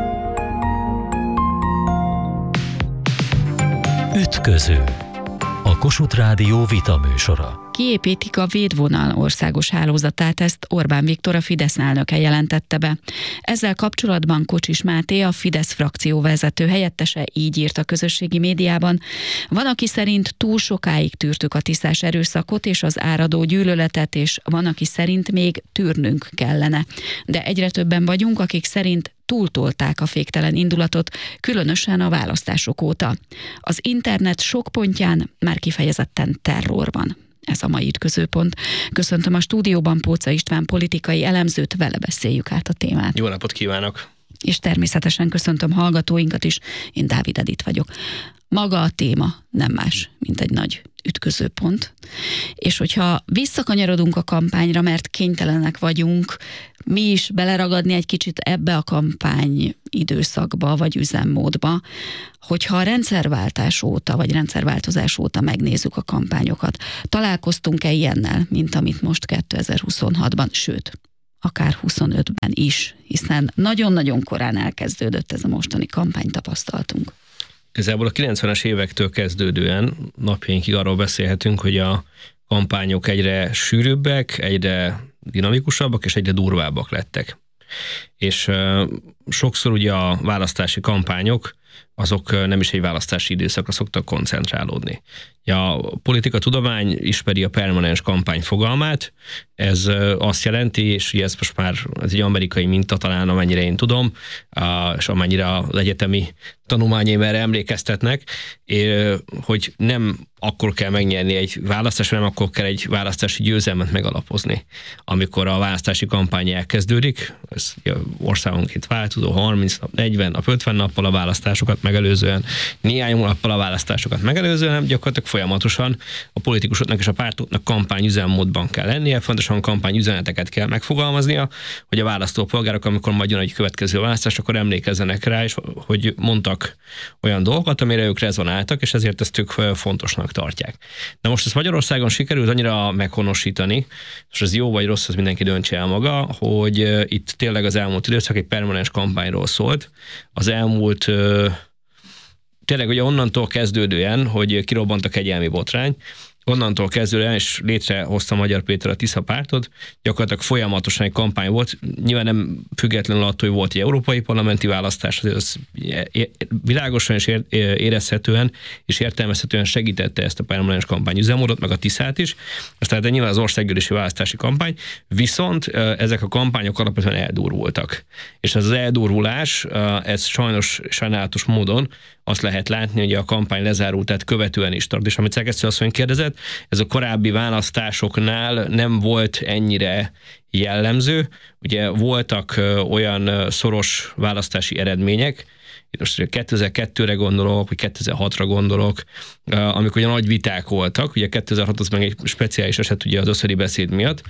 Ütköző. A Kossuth Rádió vitaműsora. Kiépítik a védvonal országos hálózatát, ezt Orbán Viktor, a Fidesz elnöke jelentette be. Ezzel kapcsolatban Kocsis Máté, a Fidesz frakció vezető helyettese így írt a közösségi médiában. Van, aki szerint túl sokáig tűrtük a tisztás erőszakot és az áradó gyűlöletet, és van, aki szerint még tűrnünk kellene. De egyre többen vagyunk, akik szerint túltolták a féktelen indulatot, különösen a választások óta. Az internet sok pontján már kifejezetten terror van. Ez a mai Ütközőpont. Köszöntöm a stúdióban Póca István politikai elemzőt, vele beszéljük át a témát. Jó napot kívánok! És természetesen köszöntöm hallgatóinkat is, én Dávid Edith vagyok. Maga a téma nem más, mint egy nagy ütközőpont. És hogyha visszakanyarodunk a kampányra, mert kénytelenek vagyunk mi is beleragadni egy kicsit ebbe a kampány időszakba, vagy üzemmódba, hogyha a rendszerváltás óta, vagy rendszerváltozás óta megnézzük a kampányokat, találkoztunk-e ilyennel, mint amit most kétezer-huszonhatban, sőt, akár huszonötben is, hiszen nagyon-nagyon korán elkezdődött ez a mostani kampány, tapasztaltunk. Igazából a kilencvenes évektől kezdődően napjainkig arról beszélhetünk, hogy a kampányok egyre sűrűbbek, egyre dinamikusabbak és egyre durvábbak lettek. És uh, sokszor ugye a választási kampányok azok nem is egy választási időszakra szoktak koncentrálódni. A politika tudomány ismeri a permanens kampány fogalmát, ez azt jelenti, és ugye ez most már ez egy amerikai minta talán, amennyire én tudom, és amennyire az egyetemi tanulmányaim erre emlékeztetnek, hogy nem akkor kell megnyerni egy választást, hanem akkor kell egy választási győzelmet megalapozni. Amikor a választási kampány elkezdődik, ez országonként változó, harminc nap, negyven nap, ötven nappal a választásokat megelőzően, néhány hónappal a választásokat megelőzően, nem gyakorlatilag folyamatosan a politikusoknak és a pártoknak kampányüzemmódban kell lennie, fontosan kampányüzeneteket kell megfogalmaznia, hogy a választópolgárok, amikor majd jön egy következő választás, akkor emlékezzenek rá, és hogy mondtak olyan dolgokat, amire ők rezonáltak, és ezért ezt ők fontosnak tartják. Na most ezt Magyarországon sikerült annyira meghonosítani, és ez jó vagy rossz, az mindenki döntse el maga, hogy itt tényleg az elmúlt időszak egy permanens kampányról szólt. Az elmúlt tényleg ugye onnantól kezdődően, hogy kirobbant a kegyelmi botrány, onnantól kezdődően, és létrehozta Magyar Péter a Tisza pártot, gyakorlatilag folyamatosan egy kampány volt, nyilván nem függetlenül attól, hogy volt egy európai parlamenti választás, az világosan és érezhetően és értelmezhetően segítette ezt a permanens kampányüzemmódot, meg a Tiszát is, aztán de nyilván az országgyűlési választási kampány, viszont ezek a kampányok alapvetően eldurvultak. És ez az eldurvulás, ez sajnos sajnálatos módon azt lehet látni, hogy a kampány lezárultát követően is tart. És amit Szegesztő asszony kérdezett, ez a korábbi választásoknál nem volt ennyire jellemző. Ugye voltak olyan szoros választási eredmények, itt most kétezer-kettőre gondolok, vagy kétezer-hatra gondolok, amikor ugye nagy viták voltak, ugye kétezer-hat az meg egy speciális eset ugye az összödi beszéd miatt,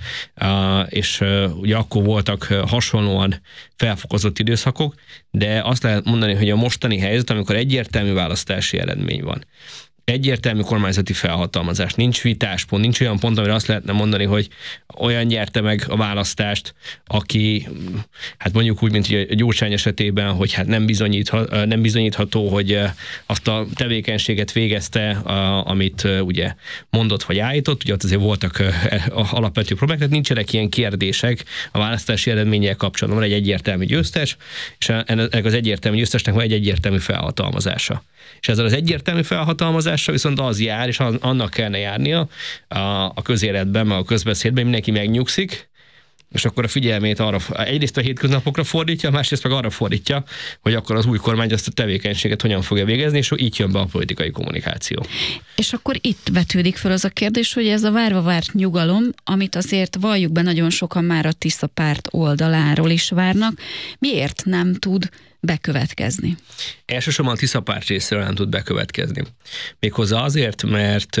és ugye akkor voltak hasonlóan felfokozott időszakok, de azt lehet mondani, hogy a mostani helyzet, amikor egyértelmű választási eredmény van, egyértelmű kormányzati felhatalmazás, nincs vitáspont, nincs olyan pont, amire azt lehetne mondani, hogy olyan nyerte meg a választást, aki, hát mondjuk úgy, mint a Gyurcsány esetében, hogy hát nem, bizonyítha, nem bizonyítható, hogy azt a tevékenységet végezte, amit ugye mondott vagy állított, ugye ott azért voltak alapvető problémák, tehát nincsenek ilyen kérdések a választási eredménnyel kapcsolatban, van egy egyértelmű győztes, és ennek az egyértelmű győztesnek van egy egyértelmű felhatalmazása. És ezzel az egyértelmű felhatalmazással viszont az jár, és annak kellene járnia a, a közéletben, meg a közbeszédben, mindenki megnyugszik, és akkor a figyelmét arra, egyrészt a hétköznapokra fordítja, másrészt meg arra fordítja, hogy akkor az új kormány ezt a tevékenységet hogyan fogja végezni, és így jön be a politikai kommunikáció. És akkor itt vetődik fel az a kérdés, hogy ez a várva várt nyugalom, amit azért valljuk be nagyon sokan már a Tisza párt oldaláról is várnak, miért nem tud bekövetkezni? Elsősorban a Tisza párt részéről nem tud bekövetkezni. Méghozzá azért, mert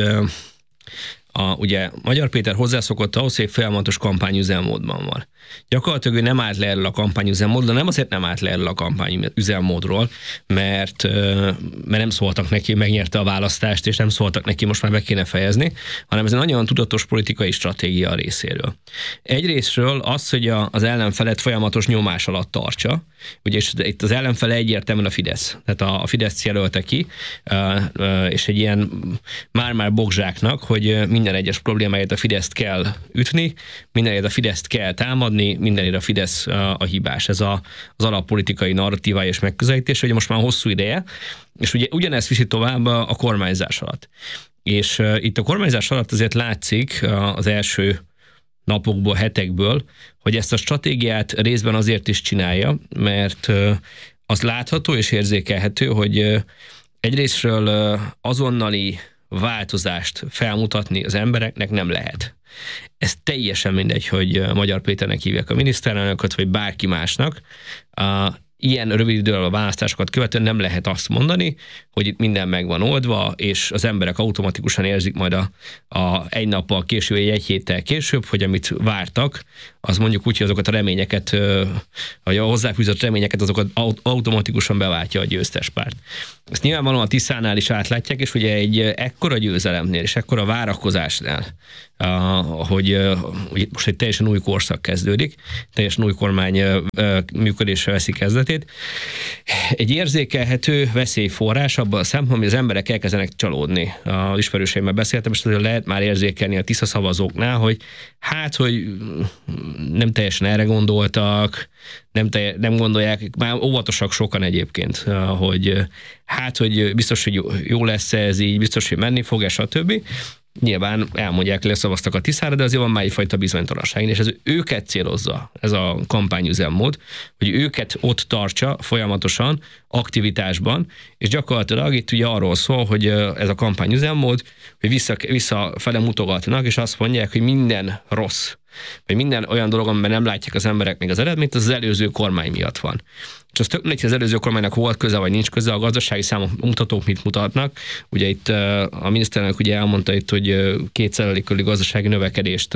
a, ugye Magyar Péter hozzászokott ahhoz, hogy folyamatos kampányüzemmódban van. Gyakorlatilag ő nem állt le erről a kampányüzemmódról, nem azért nem állt le erről a kampányüzemmódról, mert, mert nem szóltak neki, megnyerte a választást, és nem szóltak neki, most már be kéne fejezni, hanem ez egy nagyon tudatos politikai stratégia a részéről. Egyrésztről az, hogy az ellenfelet folyamatos nyomás alatt tartsa, ugye és itt az ellenfele egyértelműen a Fidesz, tehát a Fidesz jelölte ki, és egy ilyen már-már bogzsáknak, hogy minden egyes problémáját a Fideszt kell ütni, minden egyet a Fideszt kell támadni, mindenért a Fidesz a hibás. Ez a, az alappolitikai narratívája és megközelítés, hogy most már hosszú ideje, és ugye ugyanezt viszi tovább a kormányzás alatt. És itt a kormányzás alatt azért látszik az első napokból, hetekből, hogy ezt a stratégiát részben azért is csinálja, mert az látható és érzékelhető, hogy egyrésztről azonnali változást felmutatni az embereknek nem lehet. Ez teljesen mindegy, hogy Magyar Péternek hívják a miniszterelnököt, vagy bárki másnak. A ilyen rövid idővel a választásokat követően nem lehet azt mondani, hogy itt minden meg van oldva, és az emberek automatikusan érzik majd a, a egy nappal később, egy héttel később, hogy amit vártak, az mondjuk úgy, hogy azokat a reményeket, vagy a hozzáfűzött reményeket, azokat automatikusan beváltja a győztes párt. Ezt nyilvánvalóan a Tiszánál is átlátják, és ugye egy ekkora győzelemnél, és ekkora várakozásnál, hogy, hogy most egy teljesen új korszak kezdődik, teljesen új kormány működésre veszi kezdetét. Egy érzékelhető veszélyforrás abban a szempontból, hogy az emberek elkezdenek csalódni. Az ismerőseimmel beszéltem, és lehet már érzékelni a Tisza szavazóknál, hogy hát, hogy nem teljesen erre gondoltak, nem, te, nem gondolják, már óvatosak sokan egyébként, hogy hát, hogy biztos, hogy jó lesz ez így, biztos, hogy menni fog, stb. Nyilván elmondják, hogy leszavaztak a Tiszára, de azért van már egyfajta bizonytalanság, és ez őket célozza, ez a kampányüzemmód, hogy őket ott tartsa folyamatosan, aktivitásban, és gyakorlatilag itt ugye arról szól, hogy ez a kampányüzemmód, hogy vissza, visszafele mutogatnak, és azt mondják, hogy minden rossz, vagy minden olyan dolog, amiben nem látják az emberek még az eredményt, az az előző kormány miatt van. És az tök mindegy, hogy az előző kormánynak volt köze, vagy nincs köze, a gazdasági számok mutatók mit mutatnak. Ugye itt a miniszterelnök ugye elmondta itt, hogy két százalék körüli gazdasági növekedést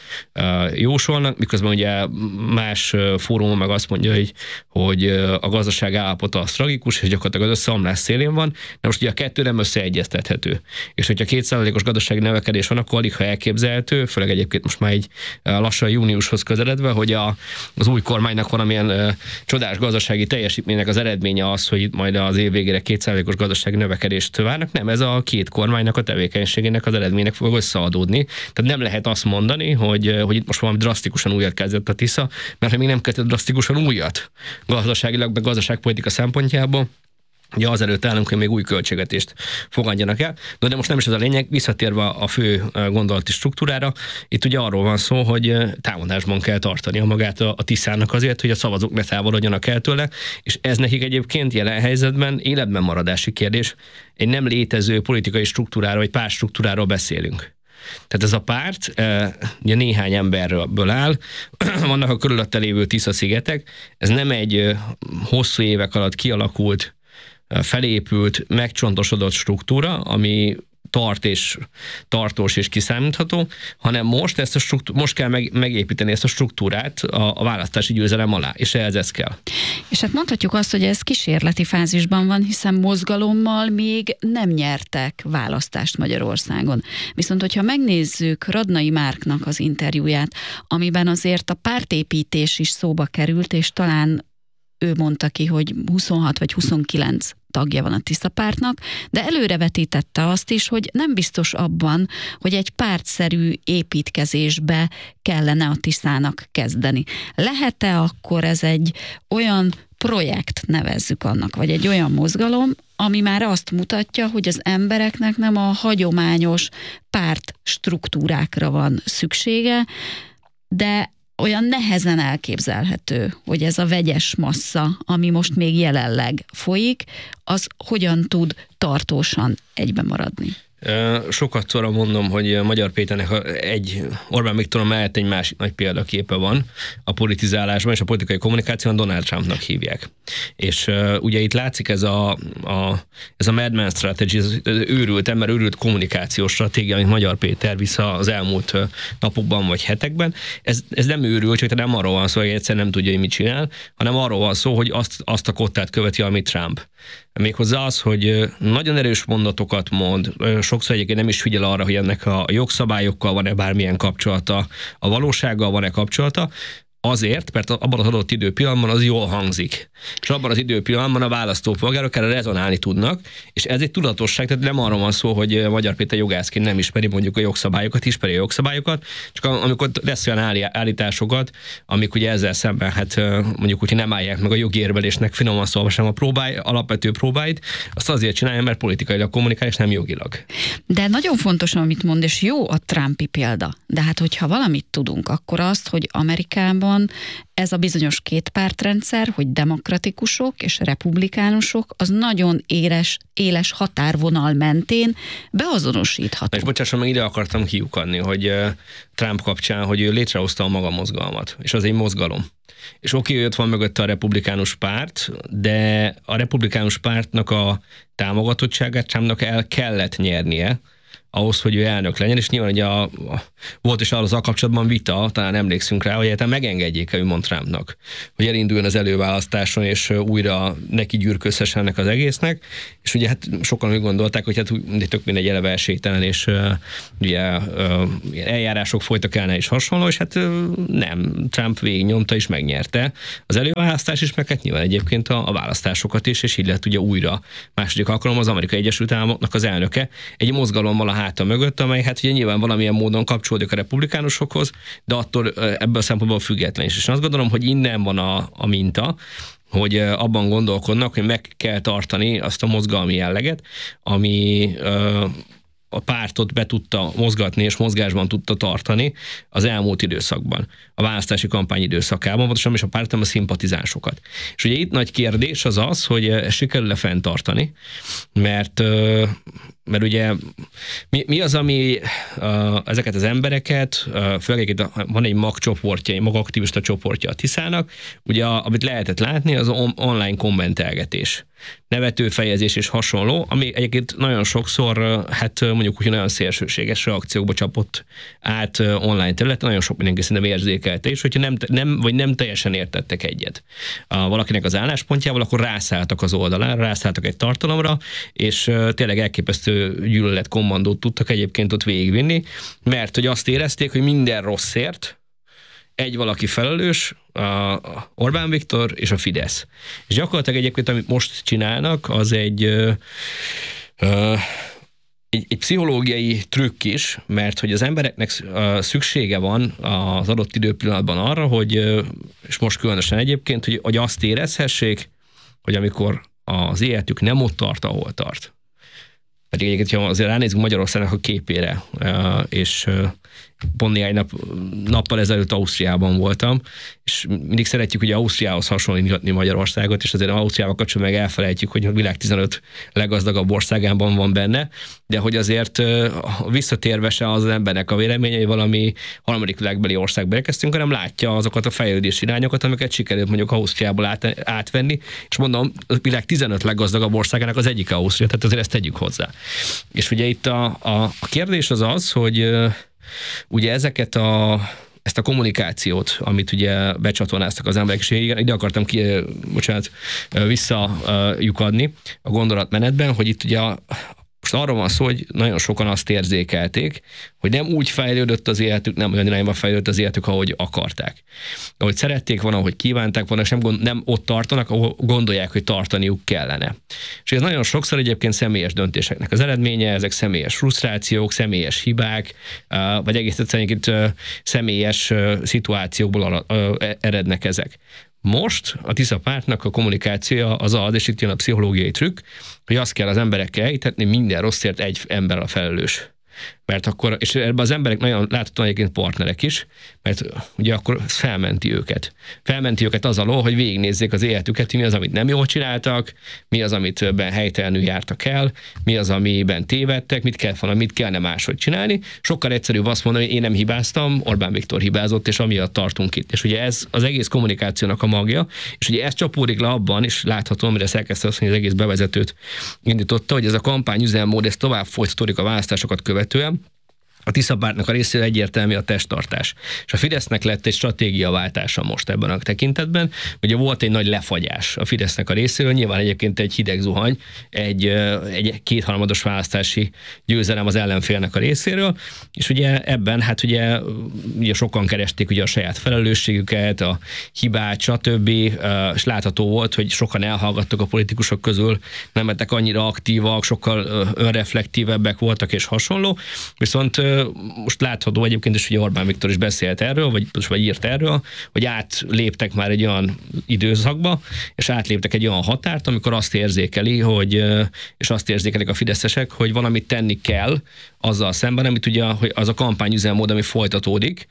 jósolnak, miközben ugye más fórumon meg azt mondja, hogy, hogy a gazdaság állapota az tragikus, és gyakorlatilag az összeomlás szélén van, de most ugye a kettő nem összeegyeztethető. És hogyha két százalékos gazdasági növekedés van, akkor alig ha elképzelhető, főleg egyébként most már egy lassan júniushoz közeledve, hogy a, az új kormánynak valamilyen csodás gazdasági teljesítménynek az eredménye az, hogy itt majd az év végére két százalékos gazdasági növekedést várnak. Nem, ez a két kormánynak a tevékenységének az eredménynek fog összeadódni. Tehát nem lehet azt mondani, hogy, hogy itt most valami drasztikusan újat kezdett a Tisza, mert ha még nem kezdett drasztikusan újat gazdaságilag, meg gazdaságpolitika szempontjából, ugye azelőtt állunk, hogy még új költségvetést fogadjanak el. De, de most nem is ez a lényeg, visszatérve a fő gondolati struktúrára, itt ugye arról van szó, hogy támadásban kell tartania magát a, a Tiszának azért, hogy a szavazók ne távolodjanak el tőle, és ez nekik egyébként jelen helyzetben életben maradási kérdés. Egy nem létező politikai struktúráról, vagy pártstruktúráról beszélünk. Tehát ez a párt ugye néhány emberből áll, vannak a körülötte lévő Tisza-szigetek, ez nem egy hosszú évek alatt kialakult, felépült, megcsontosodott struktúra, ami tart és tartós és kiszámítható, hanem most, ezt a struktúr, most kell meg, megépíteni ezt a struktúrát a, a választási győzelem alá, és ehhez ez kell. És hát mondhatjuk azt, hogy ez kísérleti fázisban van, hiszen mozgalommal még nem nyertek választást Magyarországon. Viszont, hogyha megnézzük Radnai Márknak az interjúját, amiben azért a pártépítés is szóba került, és talán ő mondta ki, hogy huszonhat vagy huszonkilenc tagja van a Tisza pártnak, de előrevetítette azt is, hogy nem biztos abban, hogy egy pártszerű építkezésbe kellene a Tiszának kezdeni. Lehet-e akkor ez egy olyan projekt, nevezzük annak, vagy egy olyan mozgalom, ami már azt mutatja, hogy az embereknek nem a hagyományos párt struktúrákra van szüksége, de olyan nehezen elképzelhető, hogy ez a vegyes massza, ami most még jelenleg folyik, az hogyan tud tartósan egybe maradni? Sokat szóra mondom, hogy Magyar Péternek egy Orbán Viktor mellett egy másik nagy példaképe van a politizálásban, és a politikai kommunikációban Donald Trumpnak hívják. És uh, ugye itt látszik ez a, a, ez a Madman Strategy, ez őrült, ember őrült kommunikációs stratégia, amit Magyar Péter vissza az elmúlt napokban vagy hetekben. Ez, ez nem őrült, csak nem arról van szó, hogy egyszer nem tudja, hogy mit csinál, hanem arról van szó, hogy azt, azt a kottát követi, amit Trump. Méghozzá az, hogy nagyon erős mondatokat mond, sokszor egyébként nem is figyel arra, hogy ennek a jogszabályokkal van-e bármilyen kapcsolata, a valósággal van-e kapcsolata, azért, mert abban az adott időpillanatban az jól hangzik. És abban az időpillanatban a választópolgárok erre rezonálni tudnak, és ez egy tudatosság, tehát nem arról van szó, hogy Magyar Péter jogászként nem ismeri mondjuk a jogszabályokat, ismeri a jogszabályokat, csak amikor lesz olyan állításokat, amik ugye ezzel szemben, hát mondjuk úgy, hogy nem állják meg a jogi érvelésnek finoman szólva sem a próbáj, alapvető próbáit, azt azért csinálja, mert politikailag kommunikál, és nem jogilag. De nagyon fontos, amit mond, és jó a Trumpi példa. De hát, hogyha valamit tudunk, akkor azt, hogy Amerikában Amerikában ez a bizonyos kétpártrendszer, hogy demokratikusok és republikánusok, az nagyon éles, éles határvonal mentén beazonosítható. És bocsásson, meg ide akartam kiukadni, hogy Trump kapcsán, hogy ő létrehozta a maga mozgalmat, és az egy mozgalom. És oké, hogy ott van mögötte a republikánus párt, de a republikánus pártnak a támogatottságát Trumpnak el kellett nyernie, ahhoz, hogy ő elnök legyen, és nyilván ugye a, a, volt is azzal kapcsolatban vita, talán emlékszünk rá, hogy egyáltalán megengedjék-e úgymond Trumpnak, hogy elinduljon az előválasztáson, és újra neki gyűrközhessen ennek az egésznek, és ugye hát sokan úgy gondolták, hogy hát tök mindegy, eleve esélytelen, és uh, ugye uh, eljárások folytak el, és hasonló, és hát uh, nem, Trump végignyomta és megnyerte az előválasztás is, meg hát nyilván egyébként a, a választásokat is, és így lett ugye újra második alkalom az Amerikai Egyesült Államoknak az elnöke, egy mozgalommal a háta mögött, amely hát ugye nyilván valamilyen módon kapcsolódik a republikánusokhoz, de attól ebből a szempontból független is. És azt gondolom, hogy innen van a, a minta, hogy abban gondolkodnak, hogy meg kell tartani azt a mozgalmi jelleget, ami a pártot be tudta mozgatni és mozgásban tudta tartani az elmúlt időszakban, a választási kampány időszakában, pontosan is a pártom a szimpatizánsokat. És ugye itt nagy kérdés az az, hogy ezt sikerül-e fenntartani, mert mert ugye mi, mi az, ami uh, ezeket az embereket, uh, főleg itt van egy mag csoportja, egy mag aktivista csoportja a Tiszának, ugye a, amit lehetett látni, az on, online kommentelgetés, nevetőfejezés és hasonló, ami egyébként nagyon sokszor, uh, hát mondjuk úgy nagyon szélsőséges reakciókba csapott át uh, online területen, nagyon sok mindenki szerintem érzékelte, és hogyha nem, nem, vagy nem teljesen értettek egyet uh, valakinek az álláspontjával, akkor rászálltak az oldalára, rászálltak egy tartalomra, és uh, tényleg elképesztő gyűlölet kommandót tudtak egyébként ott végigvinni, mert hogy azt érezték, hogy minden rosszért egy valaki felelős, a Orbán Viktor és a Fidesz. És gyakorlatilag egyébként, amit most csinálnak, az egy, ö, ö, egy, egy pszichológiai trükk is, mert hogy az embereknek szüksége van az adott időpillanatban arra, hogy, és most különösen egyébként, hogy, hogy azt érezhessék, hogy amikor az életük nem ott tart, ahol tart. Pedig egyébként, ha azért ránézünk Magyarországnak a képére, és pont néhány nap, nappal ezelőtt Ausztriában voltam, és mindig szeretjük ugye Ausztriához hasonlítani Magyarországot, és azért Ausztriával kapcsolatban meg elfelejtjük, hogy a világ tizenöt leggazdagabb országában van benne, de hogy azért visszatérve se az embernek a véleménye, hogy valami harmadik világbeli országba érkeztünk, hanem látja azokat a fejlődési irányokat, amiket sikerült mondjuk Ausztriából át, átvenni, és mondom, a világ tizenöt leggazdagabb országának az egyik Ausztria, tehát azért ezt tegyük hozzá. És ugye itt a, a, a kérdés az az, hogy ugye ezeket a, ezt a kommunikációt, amit ugye becsatornáztak az emberek, és igen, ide akartam ki, bocsánat, visszajukadni a gondolatmenetben, hogy itt ugye a, most arról van szó, hogy nagyon sokan azt érzékelték, hogy nem úgy fejlődött az életük, nem olyan irányba fejlődött az életük, ahogy akarták. Ahogy szerették volna, ahogy kívánták volna, és nem, gond, nem ott tartanak, ahol gondolják, hogy tartaniuk kellene. És ez nagyon sokszor egyébként személyes döntéseknek az eredménye, ezek személyes frusztrációk, személyes hibák, vagy egész egyszerűen személyes szituációkból erednek ezek. Most a Tisza pártnak a kommunikációja az az, és itt jön a pszichológiai trükk, hogy azt kell az emberekkel elhitetni, minden rosszért egy ember a felelős. Mert akkor, és ebben az emberek nagyon láthatóan egyébként partnerek is, mert ugye akkor felmenti őket. Felmenti őket az alól, hogy végignézzék az életüket, mi az, amit nem jól csináltak, mi az, amit ben helytelenül jártak el, mi az, amiben tévedtek, mit kell volna, mit kellene máshogy csinálni. Sokkal egyszerűbb azt mondani, hogy én nem hibáztam, Orbán Viktor hibázott, és amiatt tartunk itt. És ugye ez az egész kommunikációnak a magja, és ugye ez csapódik le abban, és látható, amire elkezdte azt mondani, az egész bevezetőt indította, hogy ez a kampányüzemmód, ez tovább folytatódik a választásokat követően. A Tisza pártnak a részéről egyértelmű a testtartás. És a Fidesznek lett egy stratégiaváltása most ebben a tekintetben. Ugye volt egy nagy lefagyás a Fidesznek a részéről, nyilván egyébként egy hideg zuhany, egy, egy kétharmados választási győzelem az ellenfélnek a részéről, és ugye ebben hát ugye, ugye sokan keresték ugye a saját felelősségüket, a hibát, stb. És látható volt, hogy sokan elhallgattak a politikusok közül, nem lettek annyira aktívak, sokkal önreflektívebbek voltak és hasonló, viszont most látható egyébként, és ugye Orbán Viktor is beszélt erről, vagy, vagy írt erről, hogy átléptek már egy olyan időszakba, és átléptek egy olyan határt, amikor azt érzékeli, hogy, és azt érzékelik a fideszesek, hogy valamit tenni kell azzal szemben, amit ugye hogy az a kampányüzemmód, ami folytatódik,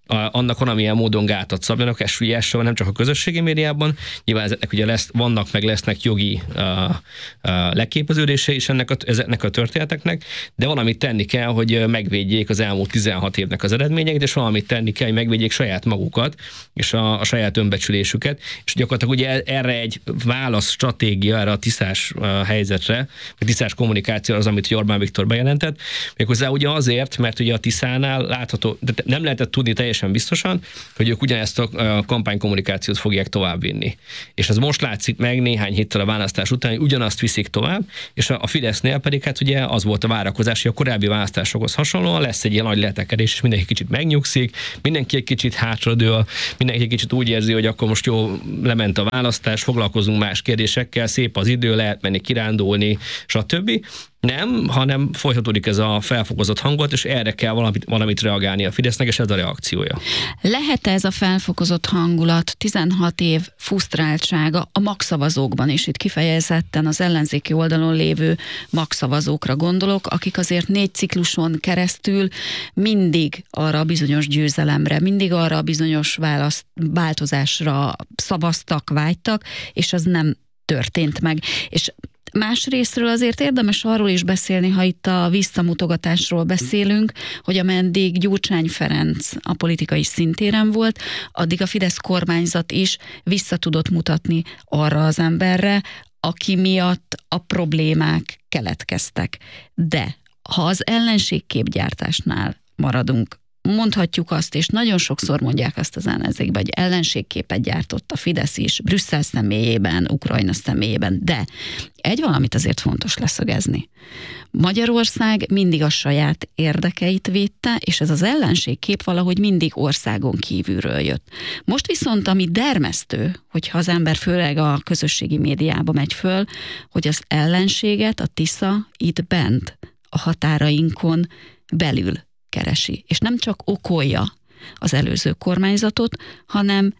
annak valamilyen módon gátat szabjanak, ez súlyással, nem csak a közösségi médiában, nyilván ezeknek ugye lesz, vannak meg lesznek jogi uh, uh, leképeződése is ennek a, ezeknek a történeteknek, de valamit tenni kell, hogy megvédjék az elmúlt tizenhat évnek az eredményeit, és valamit tenni kell, hogy megvédjék saját magukat, és a, a saját önbecsülésüket, és gyakorlatilag ugye erre egy válasz stratégia, erre a tiszás uh, helyzetre, vagy tiszás kommunikáció az, amit Orbán Viktor bejelentett, méghozzá ugye azért, mert ugye a Tiszánál látható, de nem lehetett tudni teljesen biztosan, hogy ők ugyanezt a kampánykommunikációt fogják továbbvinni. És ez most látszik meg néhány héttel a választás után, hogy ugyanazt viszik tovább, és a Fidesznél pedig hát ugye az volt a várakozás, hogy a korábbi választásokhoz hasonlóan lesz egy ilyen nagy letekedés, és mindenki kicsit megnyugszik, mindenki egy kicsit hátradől, mindenki egy kicsit úgy érzi, hogy akkor most jó, lement a választás, foglalkozunk más kérdésekkel, szép az idő, lehet menni kirándulni, stb. Nem, hanem folytatódik ez a felfokozott hangulat, és erre kell valamit, valamit reagálni a Fidesznek, és ez a reakciója. Lehet ez a felfokozott hangulat, tizenhat év frusztráltsága a magszavazókban, és itt kifejezetten az ellenzéki oldalon lévő magszavazókra gondolok, akik azért négy cikluson keresztül mindig arra a bizonyos győzelemre, mindig arra a bizonyos választ, változásra szavaztak, vágytak, és az nem történt meg. És másrésztről azért érdemes arról is beszélni, ha itt a visszamutogatásról beszélünk, hogy ameddig Gyurcsány Ferenc a politikai szintéren volt, addig a Fidesz kormányzat is vissza tudott mutatni arra az emberre, aki miatt a problémák keletkeztek. De ha az ellenségképgyártásnál maradunk, mondhatjuk azt, és nagyon sokszor mondják azt az ellenzékben, hogy ellenségképet gyártott a Fidesz is, Brüsszel személyében, Ukrajna személyében, de egy valamit azért fontos leszögezni. Magyarország mindig a saját érdekeit védte, és ez az ellenségkép valahogy mindig országon kívülről jött. Most viszont, ami dermesztő, hogyha az ember főleg a közösségi médiába megy föl, hogy az ellenséget a Tisza itt bent, a határainkon belül keresi. És nem csak okolja az előző kormányzatot, hanem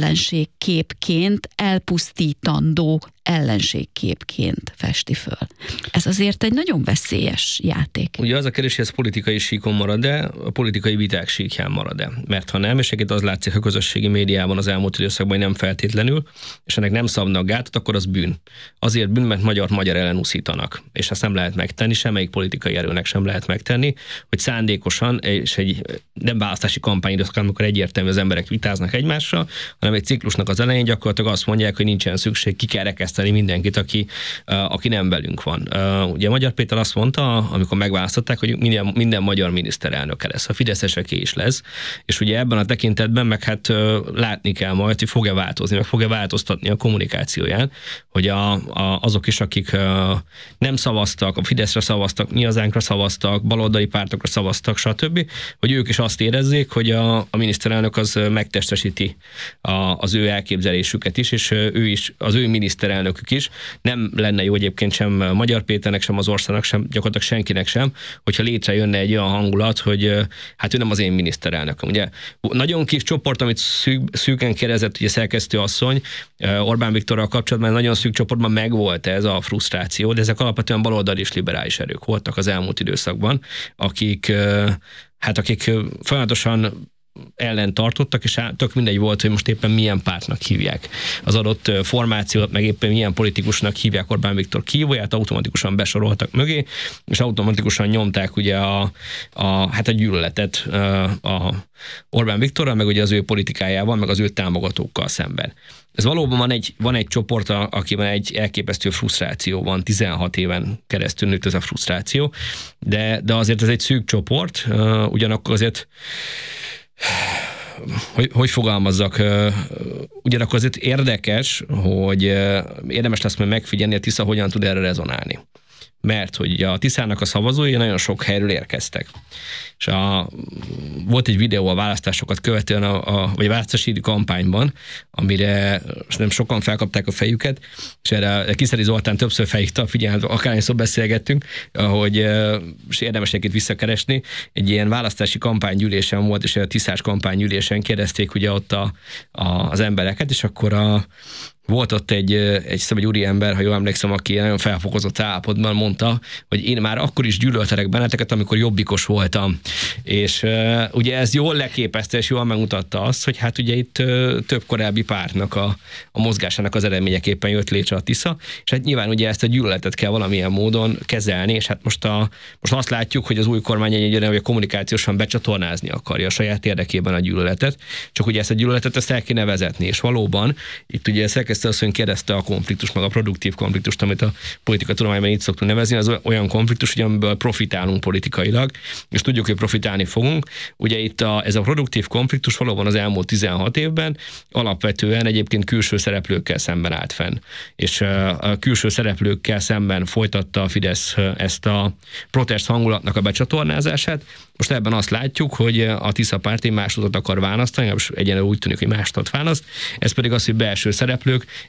ellenségképként, elpusztítandó ellenségképként festi föl. Ez azért egy nagyon veszélyes játék. Ugye az a kérdés, hogy ez politikai síkon marad-e, a politikai viták síkján marad-e. Mert ha nem, és egyébként az látszik a közösségi médiában az elmúlt időszakban, hogy nem feltétlenül, és ennek nem szabnak gátat, akkor az bűn. Azért bűn, mert magyar magyar ellen uszítanak. És ezt nem lehet megtenni, semmelyik politikai erőnek sem lehet megtenni, hogy szándékosan, és egy nem választási kampányidőszak, amikor egyértelmű az emberek vitáznak egymással, hanem egy ciklusnak az elején gyakorlatilag azt mondják, hogy nincsen szükség, ki kell rekeszteni mindenkit, aki, aki nem velünk van. Ugye Magyar Péter azt mondta, amikor megválasztották, hogy minden, minden magyar miniszterelnöke lesz, a fideszeseké is lesz, és ugye ebben a tekintetben meg hát látni kell majd, hogy fog-e változni, meg fog-e változtatni a kommunikációján, hogy a, a, azok is, akik nem szavaztak, a Fideszre szavaztak, Mi Hazánkra szavaztak, baloldali pártokra szavaztak, stb., hogy ők is azt érezzék, hogy a, a miniszterelnök az megtestesíti a, az ő elképzelésüket is, és ő is, az ő miniszterelnökük is. Nem lenne jó egyébként sem Magyar Péternek, sem az országnak, sem gyakorlatilag senkinek sem, hogyha létrejönne egy olyan hangulat, hogy hát ő nem az én miniszterelnököm. Ugye nagyon kis csoport, amit szűk, szűken kérdezett, ugye szerkesztő asszony, Orbán Viktorral kapcsolatban nagyon szűk csoportban megvolt ez a frusztráció, de ezek alapvetően baloldali és liberális erők voltak az elmúlt időszakban, akik hát akik folyamatosan ellen tartottak, és tök mindegy volt, hogy most éppen milyen pártnak hívják az adott formációt, meg éppen milyen politikusnak hívják Orbán Viktor kihívóját, automatikusan besoroltak mögé, és automatikusan nyomták ugye a, a, hát a gyűlöletet a Orbán Viktorral, meg ugye az ő politikájával, meg az ő támogatókkal szemben. Ez valóban van egy, van egy csoport, akiben egy elképesztő frusztráció van, tizenhat éven keresztül nőtt ez a frusztráció, de, de azért ez egy szűk csoport, ugyanakkor azért Hogy, hogy fogalmazzak, ugyanakkor azért érdekes, hogy érdemes lesz majd megfigyelni, a Tisza hogyan tud erre rezonálni. Mert hogy a Tiszának a szavazói nagyon sok helyről érkeztek. És a, volt egy videó a választásokat követően, a, a, vagy a választási kampányban, amire nem sokan felkapták a fejüket, és erre Kiszeli Zoltán többször felhívta a figyelmet, akárhányszor beszélgettünk, hogy és érdemes egyébként visszakeresni. Egy ilyen választási kampánygyűlésen volt, és a Tiszás kampánygyűlésen kérdezték ugye ott a, a, az embereket, és akkor a volt ott egy, egy, egy úri ember, ha jól emlékszem, aki nagyon felfokozott állapotban mondta, mondta, hogy én már akkor is gyűlöltelek benneteket, amikor jobbikos voltam. És uh, ugye ez jól leképezte, és jól megmutatta azt, hogy hát ugye itt uh, több korábbi pártnak a, a mozgásának az eredményeképpen jött létre a Tisza, és hát nyilván ugye ezt a gyűlöletet kell valamilyen módon kezelni, és hát most, a, most azt látjuk, hogy az új kormány egyre, hogy a kommunikációsan becsatornázni akarja a saját érdekében a gyűlöletet, csak ugye ezt a gyűlöletet ezt el kéne vezetni, és valóban itt ugye szerkesztő asszony kérdezte a konfliktus, meg a produktív konfliktust, amit a politika tudományban így szoktunk nevezni, az olyan konfliktus, ugye, amiből profitálunk politikailag, és tudjuk, hogy profitálni fogunk. Ugye itt a, ez a produktív konfliktus valóban az elmúlt tizenhat évben alapvetően egyébként külső szereplőkkel szemben állt fenn. És a külső szereplőkkel szemben folytatta a Fidesz ezt a protest hangulatnak a becsatornázását. Most ebben azt látjuk, hogy a Tisza párt egy más utat akar választani, és egyenlően úgy tűnik, hogy más utat választ. Ez pedig az, hogy belső szereplők